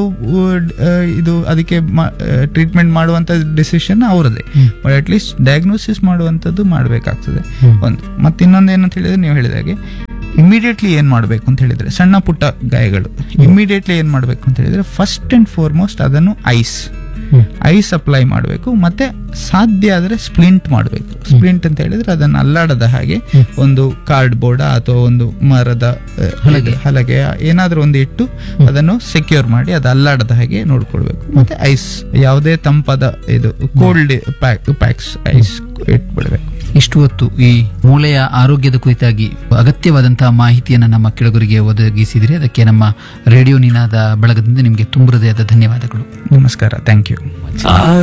ಇದು ಅದಕ್ಕೆ ಟ್ರೀಟ್ಮೆಂಟ್ ಮಾಡುವಂತ ಡಿಸಿಷನ್ ಅವರದೇ, ಬಟ್ ಅಟ್ ಲೀಸ್ಟ್ ಡಯಾಗ್ನೋಸಿಸ್ ಮಾಡುವಂತದ್ದು ಮಾಡ್ಬೇಕಾಗ್ತದೆ ಒಂದು. ಮತ್ತೆ ಇನ್ನೊಂದು ಏನಂತ ಹೇಳಿದ್ರೆ, ನೀವು ಹೇಳಿದಾಗೆ ಇಮಿಡಿಯೇಟ್ಲಿ ಏನ್ ಮಾಡ್ಬೇಕು ಅಂತ ಹೇಳಿದ್ರೆ, ಸಣ್ಣ ಪುಟ್ಟ ಗಾಯಗಳು ಇಮಿಡಿಯೇಟ್ಲಿ ಏನ್ ಮಾಡ್ಬೇಕು ಅಂತ ಹೇಳಿದ್ರೆ, ಫಸ್ಟ್ ಅಂಡ್ ಫಾರ್ಮೋಸ್ಟ್ ಅದನ್ನು ಐಸ್ ಐಸ್ ಅಪ್ಲೈ ಮಾಡಬೇಕು. ಮತ್ತೆ ಸಾಧ್ಯ ಆದ್ರೆ ಸ್ಪ್ಲಿಂಟ್ ಮಾಡಬೇಕು. ಸ್ಪ್ಲಿಂಟ್ ಅಂತ ಹೇಳಿದ್ರೆ ಅದನ್ನ ಅಲ್ಲಾಡದ ಹಾಗೆ ಒಂದು ಕಾರ್ಡ್ ಬೋರ್ಡ್ ಅಥವಾ ಒಂದು ಮರದ ಹಲಗೆ ಏನಾದ್ರೂ ಒಂದು ಇಟ್ಟು ಅದನ್ನು ಸೆಕ್ಯೂರ್ ಮಾಡಿ ಅದು ಅಲ್ಲಾಡದ ಹಾಗೆ ನೋಡ್ಕೊಳ್ಬೇಕು. ಮತ್ತೆ ಐಸ್, ಯಾವುದೇ ತಂಪಾದ ಇದು ಕೋಲ್ಡ್ ಪ್ಯಾಕ್ ಪ್ಯಾಕ್ಸ್ ಐಸ್ ಇಟ್ಬಿಡ್ಬೇಕು. ಇಷ್ಟು ಹೊತ್ತು ಈ ಮೂಳೆಯ ಆರೋಗ್ಯದ ಕುರಿತಾಗಿ ಅಗತ್ಯವಾದಂತಹ ಮಾಹಿತಿಯನ್ನು ನಮ್ಮ ಕೆಳಗರಿಗೆ ಒದಗಿಸಿದರೆ ಅದಕ್ಕೆ ನಮ್ಮ ರೇಡಿಯೋ ನಿನಾದ ಬಳಗದಿಂದ ನಿಮಗೆ ತುಂಬ ಹೃದಯದ ಧನ್ಯವಾದಗಳು. ನಮಸ್ಕಾರ. Thank you.